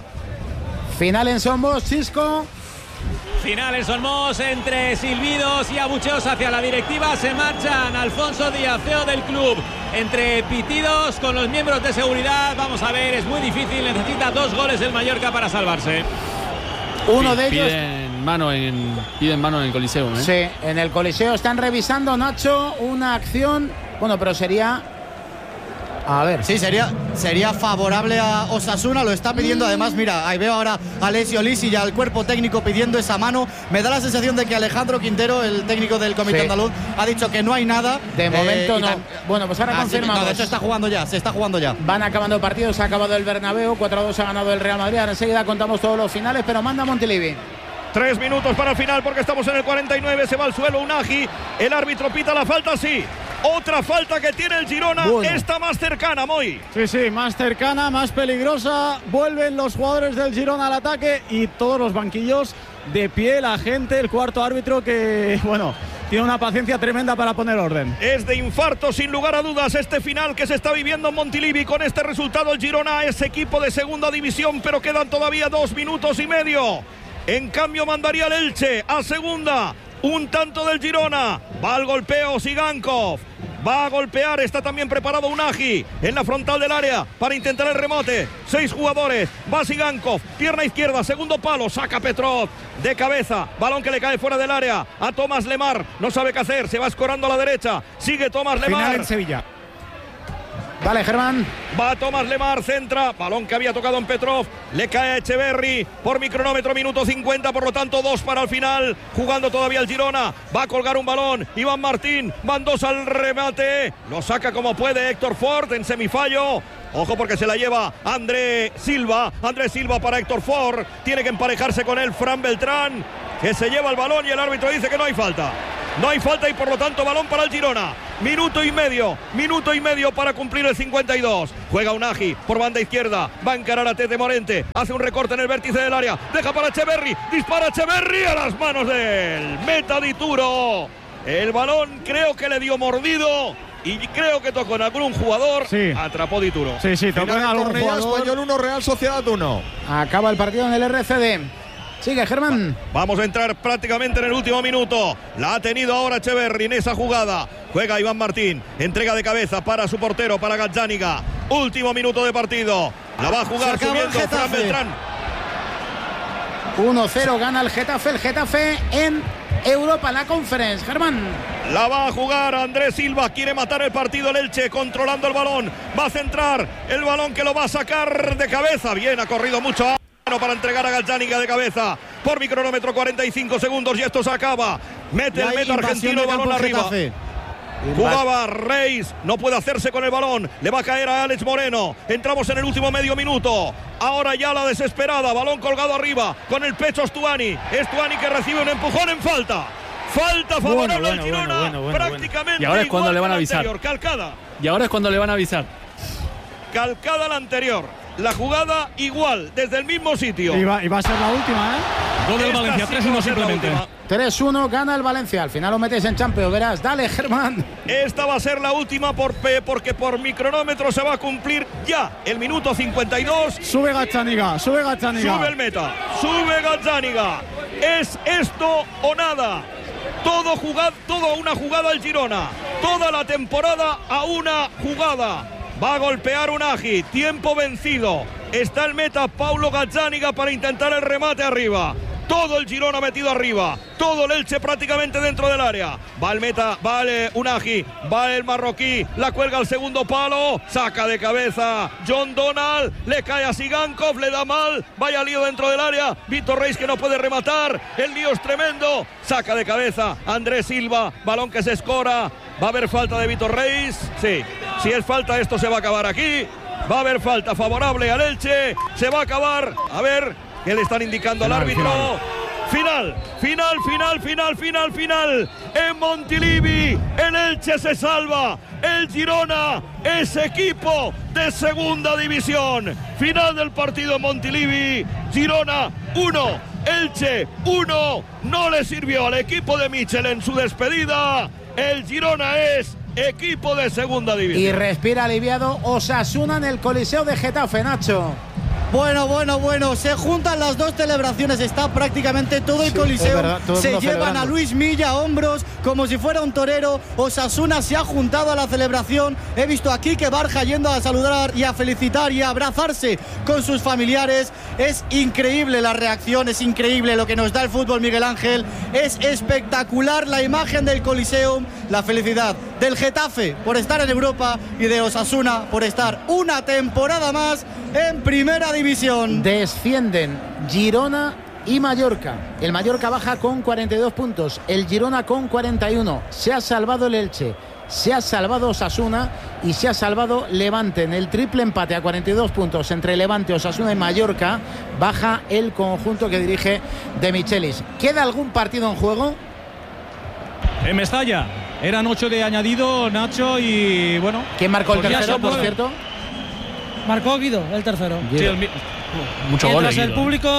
Final en Somos, Chisco. Final en Somos, entre silbidos y abucheos hacia la directiva. Se marchan Alfonso Díaz, CEO del club. Entre pitidos con los miembros de seguridad. Vamos a ver, es muy difícil. Necesita 2 goles el Mallorca para salvarse. Uno de ellos... Piden mano en el Coliseo, ¿eh? Sí, en el Coliseo están revisando, Nacho, una acción. Bueno, pero sería... A ver. Sí, sería favorable a Osasuna, lo está pidiendo. Además, mira, ahí veo ahora a Alessio Lisi y al cuerpo técnico pidiendo esa mano. Me da la sensación de que Alejandro Quintero, el técnico del Comité Andaluz, ha dicho que no hay nada. De momento no. Bueno, pues ahora confirmamos. No, de hecho se está jugando ya. Van acabando partidos, se ha acabado el Bernabéu, 4-2 ha ganado el Real Madrid. Ahora enseguida contamos todos los finales, pero manda Montilivi. 3 minutos para el final porque estamos en el 49. Se va al suelo Unagi. El árbitro pita la falta, sí. Otra falta que tiene el Girona, esta más cercana, Moy. Sí, más cercana, más peligrosa. Vuelven los jugadores del Girona al ataque y todos los banquillos de pie, la gente, el cuarto árbitro que, bueno, tiene una paciencia tremenda para poner orden. Es de infarto, sin lugar a dudas, este final que se está viviendo en Montilivi. Con este resultado, el Girona es equipo de segunda división, pero quedan todavía 2 minutos y medio. En cambio, mandaría el Elche a segunda. Un tanto del Girona. Va al golpeo Sigankov. Va a golpear, está también preparado Unagi en la frontal del área para intentar el remate. 6 jugadores, va Sigankov, pierna izquierda, segundo palo, saca Petrov de cabeza, balón que le cae fuera del área a Tomás Lemar, no sabe qué hacer, se va escorando a la derecha, sigue Tomás Lemar. Final en Sevilla. Vale, Germán. Va Tomás Lemar, centra, balón que había tocado en Petrov, le cae a Echeverri por micronómetro, minuto 50, por lo tanto 2 para el final, jugando todavía el Girona, va a colgar un balón, Iván Martín, van 2 al remate, lo saca como puede Héctor Ford en semifallo. Ojo porque se la lleva André Silva para Héctor Ford, tiene que emparejarse con él Fran Beltrán, que se lleva el balón y el árbitro dice que no hay falta. No hay falta y por lo tanto balón para el Girona. Minuto y medio para cumplir el 52. Juega Unagi por banda izquierda, va a encarar a Tete Morente, hace un recorte en el vértice del área, deja para Echeverri, dispara Echeverri a las manos del meta Dituro. El balón creo que le dio mordido y creo que tocó en algún jugador. Sí. Atrapó Dituro. Sí, tocó en algún jugador. Español 1, Real Sociedad 1. Acaba el partido en el RCD. Sigue, Germán. Vamos a entrar prácticamente en el último minuto. La ha tenido ahora Echeverri en esa jugada. Juega Iván Martín. Entrega de cabeza para su portero, para Gazzaniga. Último minuto de partido. La va a jugar subiendo Fran Beltrán. 1-0 gana el Getafe en Europa, la Conference. Germán. La va a jugar Andrés Silva. Quiere matar el partido el Elche, controlando el balón. Va a centrar el balón que lo va a sacar de cabeza. Bien, ha corrido mucho para entregar a Gazzaniga de cabeza por micronómetro, 45 segundos y esto se acaba. Mete el meta argentino, balón arriba. Jugaba Reis, no puede hacerse con el balón, le va a caer a Alex Moreno. Entramos en el último medio minuto. Ahora ya la desesperada, balón colgado arriba, con el pecho Stuani que recibe un empujón en falta. Falta favorable al Girona, prácticamente. Y ahora es cuando le van a avisar. Calcada. Y ahora es cuando le van a avisar. Calcada la anterior. La jugada igual, desde el mismo sitio. Y va a ser la última, Gol del Valencia, 3-1 simplemente. 3-1 gana el Valencia. Al final lo metes en Champions, verás. Dale, Germán. Esta va a ser la última porque por micronómetro se va a cumplir ya el minuto 52. Sube Gazzaniga. Sube el meta. Sube Gazzaniga. Es esto o nada. Todo una jugada al Girona. Toda la temporada a una jugada. Va a golpear Unagi, tiempo vencido. Está el meta Paulo Gazzaniga para intentar el remate arriba. Todo el Girona metido arriba. Todo el Elche prácticamente dentro del área. Va el meta, vale Unagi, va el marroquí, la cuelga al segundo palo, saca de cabeza John Donald, le cae a Sigankov, le da mal, vaya lío dentro del área. Víctor Reis que no puede rematar, el lío es tremendo. Saca de cabeza Andrés Silva, balón que se escora. ¿Va a haber falta de Víctor Reis? Sí. Si es falta, esto se va a acabar aquí. Va a haber falta favorable al Elche. Se va a acabar. A ver qué le están indicando al árbitro. Final. En Montilivi, el Elche se salva. El Girona es equipo de segunda división. Final del partido en Montilivi. Girona 1, Elche 1. No le sirvió al equipo de Michel en su despedida. El Girona es equipo de segunda división. Y respira aliviado Osasuna en el Coliseo de Getafe, Nacho. Bueno, se juntan las dos celebraciones, está prácticamente todo el Coliseo, verdad, todo el se mundo llevan celebrando. a Luis Milla a hombros como si fuera un torero. Osasuna se ha juntado a la celebración, he visto a Quique Barja yendo a saludar y a felicitar y a abrazarse con sus familiares. Es increíble la reacción, es increíble lo que nos da el fútbol, Miguel Ángel, es espectacular la imagen del Coliseum, la felicidad del Getafe por estar en Europa y de Osasuna por estar una temporada más en primera división. Descienden Girona y Mallorca. El Mallorca baja con 42 puntos, el Girona con 41. Se ha salvado el Elche, se ha salvado Osasuna y se ha salvado Levante. En el triple empate a 42 puntos entre Levante, Osasuna y Mallorca baja el conjunto que dirige De Michelis. ¿Queda algún partido en juego? En Mestalla. Eran 8 de añadido, Nacho, y bueno. ¿Quién marcó el tercero, por 9. cierto? Marcó Guido, el tercero. Sí, mucho gol. Mientras el público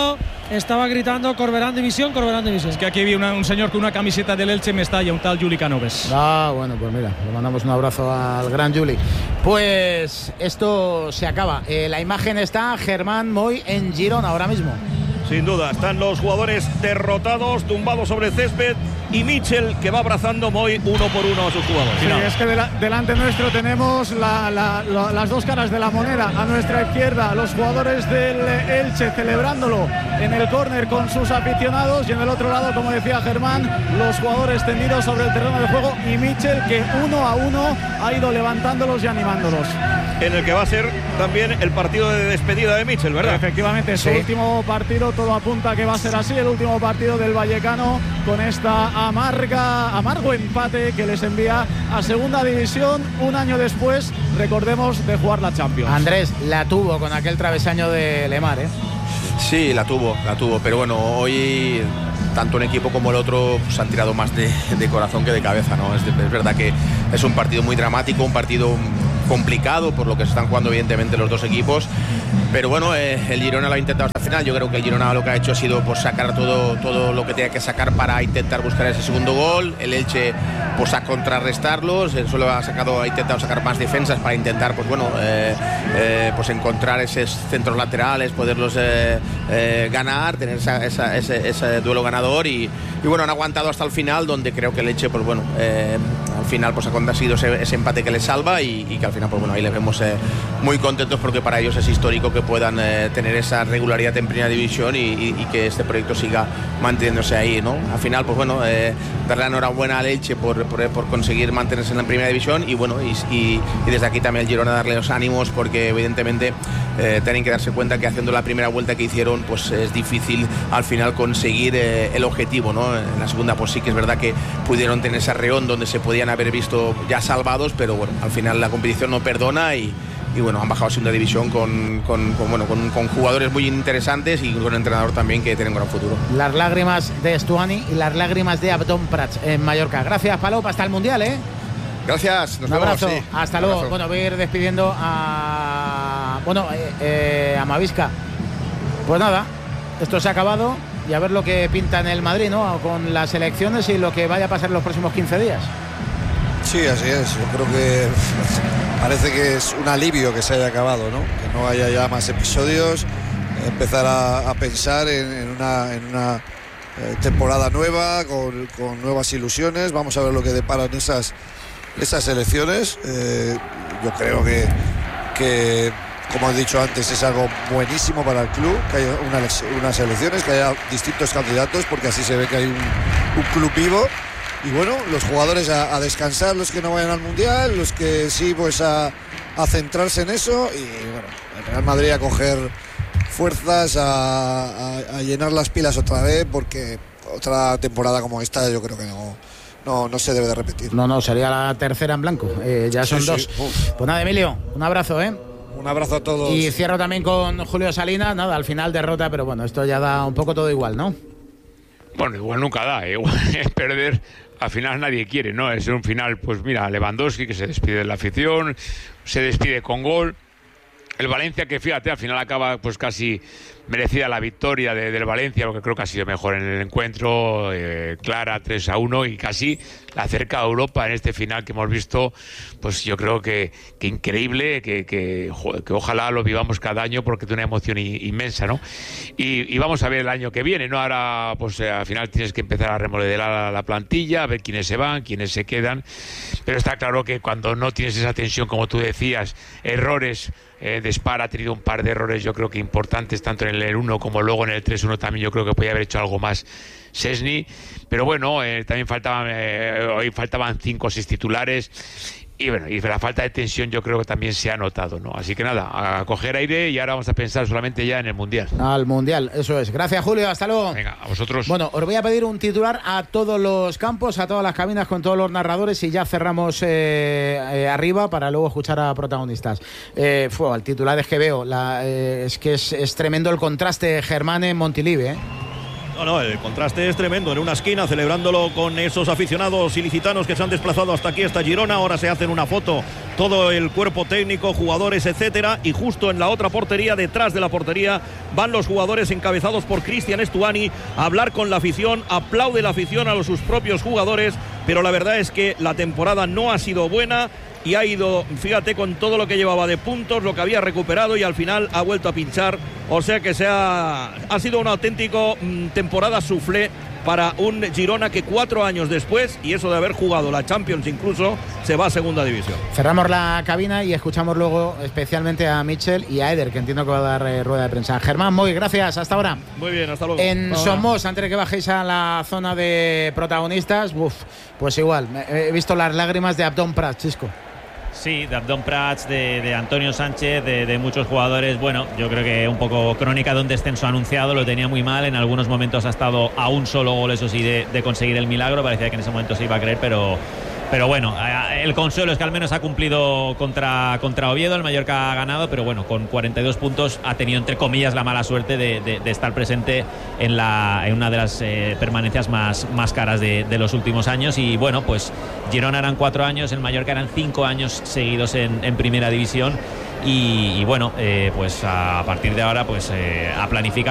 estaba gritando Corberán división, Corberán división. Es que aquí había un señor con una camiseta del Elche Mestalla, un tal Juli Canoves. Bueno, pues mira, le mandamos un abrazo al gran Juli. Pues esto se acaba. La imagen está Germán Moy en Girona ahora mismo. Sin duda, están los jugadores derrotados, tumbados sobre el césped, y Michel que va abrazando Moy uno por uno a sus jugadores. Sí, es que delante nuestro tenemos las dos caras de la moneda. A nuestra izquierda los jugadores del Elche celebrándolo en el córner con sus aficionados, y en el otro lado, como decía Germán, los jugadores tendidos sobre el terreno de juego, y Michel que uno a uno ha ido levantándolos y animándolos. En el que va a ser también el partido de despedida de Michel, ¿verdad? Efectivamente, su último partido, todo apunta a que va a ser así, el último partido del vallecano, con esta amargo empate que les envía a segunda división un año después, recordemos, de jugar la Champions. Andrés, la tuvo con aquel travesaño de Lemar, ¿eh? Sí, la tuvo, pero bueno, hoy tanto un equipo como el otro pues, han tirado más de corazón que de cabeza, ¿no? Es verdad que es un partido muy dramático, un partido complicado por lo que se están jugando evidentemente los dos equipos, pero bueno, el Girona lo ha intentado hasta el final. Yo creo que el Girona lo que ha hecho ha sido pues, sacar todo lo que tenía que sacar para intentar buscar ese segundo gol. El Elche pues a contrarrestarlos, solo ha intentado sacar más defensas para intentar pues bueno pues encontrar esos centros laterales, poderlos ganar, tener ese duelo ganador, y bueno, han aguantado hasta el final, donde creo que el Elche pues bueno al final pues ha sido ese empate que les salva, y que al final pues bueno, ahí les vemos muy contentos, porque para ellos es histórico que puedan tener esa regularidad en primera división, y que este proyecto siga manteniéndose ahí, ¿no? Al final pues bueno, darle la enhorabuena al Elche por conseguir mantenerse en la primera división, y bueno, y desde aquí también al Girona darle los ánimos, porque evidentemente tienen que darse cuenta que haciendo la primera vuelta que hicieron pues es difícil al final conseguir el objetivo, ¿no? En la segunda pues sí que es verdad que pudieron tener ese arreón donde se podían haber visto ya salvados, pero bueno, al final la competición no perdona, y bueno, han bajado a segunda división con jugadores muy interesantes, y con un entrenador también que tiene un gran futuro. Las lágrimas de Stuani y las lágrimas de Abdón Prats en Mallorca. Gracias, Palop, hasta el Mundial, ¿eh? Gracias, nos un abrazo, vemos, sí. Hasta luego. Abrazo. Bueno, voy a ir despidiendo a Mavisca. Pues nada, esto se ha acabado, y a ver lo que pinta en el Madrid, ¿no? Con las elecciones y lo que vaya a pasar en los próximos 15 días. Sí, así es. Yo creo que parece que es un alivio que se haya acabado, ¿no? Que no haya ya más episodios, empezar a pensar en una temporada nueva, con nuevas ilusiones. Vamos a ver lo que deparan esas elecciones. Yo creo que, como he dicho antes, es algo buenísimo para el club que haya unas elecciones, que haya distintos candidatos, porque así se ve que hay un club vivo. Y bueno, los jugadores a descansar, los que no vayan al Mundial, los que sí, pues a centrarse en eso, y bueno, el Real Madrid a coger fuerzas, a llenar las pilas otra vez, porque otra temporada como esta yo creo que no se debe de repetir. No, sería la tercera en blanco, ya son dos. Pues nada, Emilio, un abrazo, Un abrazo a todos. Y cierro también con Julio Salinas. Nada, al final derrota, pero bueno, esto ya da un poco todo igual, ¿no? Bueno, igual nunca da, igual es perder. Al final nadie quiere, ¿no? Es un final, pues mira, Lewandowski que se despide de la afición, se despide con gol. El Valencia, que fíjate, al final acaba pues casi merecida la victoria del Valencia, porque creo que ha sido mejor en el encuentro, clara, 3-1, y casi la acerca a Europa en este final que hemos visto. Pues yo creo que increíble, que ojalá lo vivamos cada año, porque tiene una emoción inmensa, ¿no? Y vamos a ver el año que viene, ¿no? Ahora pues al final tienes que empezar a remodelar la plantilla, a ver quiénes se van, quiénes se quedan, pero está claro que cuando no tienes esa tensión, como tú decías, errores, Despar ha tenido un par de errores, yo creo que importantes, tanto en el 1 como luego en el 3-1 también. Yo creo que podía haber hecho algo más Szczęsny, pero bueno, también hoy faltaban 5 o 6 titulares, y bueno, y la falta de tensión yo creo que también se ha notado, ¿no? Así que nada, a coger aire, y ahora vamos a pensar solamente ya en el Mundial. Al Mundial, eso es. Gracias, Julio, hasta luego. Venga, a vosotros. Bueno, os voy a pedir un titular a todos los campos, a todas las cabinas, con todos los narradores, y ya cerramos arriba para luego escuchar a protagonistas. El titular es que veo, es que es tremendo el contraste, Germán, en Montilivi, ¿eh? No, el contraste es tremendo. En una esquina, celebrándolo con esos aficionados ilicitanos que se han desplazado hasta aquí, hasta Girona. Ahora se hacen una foto, todo el cuerpo técnico, jugadores, etcétera. Y justo en la otra portería, detrás de la portería, van los jugadores encabezados por Cristian Stuani a hablar con la afición. Aplaude la afición a sus propios jugadores, pero la verdad es que la temporada no ha sido buena. Y ha ido, fíjate, con todo lo que llevaba de puntos, lo que había recuperado, y al final ha vuelto a pinchar. O sea que ha sido una auténtica temporada soufflé para un Girona que 4 años después, y eso de haber jugado la Champions incluso, se va a segunda división. Cerramos la cabina y escuchamos luego especialmente a Mitchell y a Eder, que entiendo que va a dar rueda de prensa. Germán, muy gracias, hasta ahora. Muy bien, hasta luego. En Somos, antes de que bajéis a la zona de protagonistas, pues igual, he visto las lágrimas de Abdón Prats, Chisco. Sí, de Abdón Prats, de Antonio Sánchez, de muchos jugadores. Bueno, yo creo que un poco crónica de un descenso anunciado. Lo tenía muy mal, en algunos momentos ha estado a un solo gol, eso sí, de conseguir el milagro. Parecía que en ese momento se iba a creer, pero bueno, el consuelo es que al menos ha cumplido contra Oviedo. El Mallorca ha ganado, pero bueno, con 42 puntos ha tenido, entre comillas, la mala suerte de estar presente en una de las permanencias más caras de los últimos años. Y bueno, pues Girona eran 4 años, el Mallorca eran 5 años seguidos en primera división. Y bueno, pues a partir de ahora, pues a planificar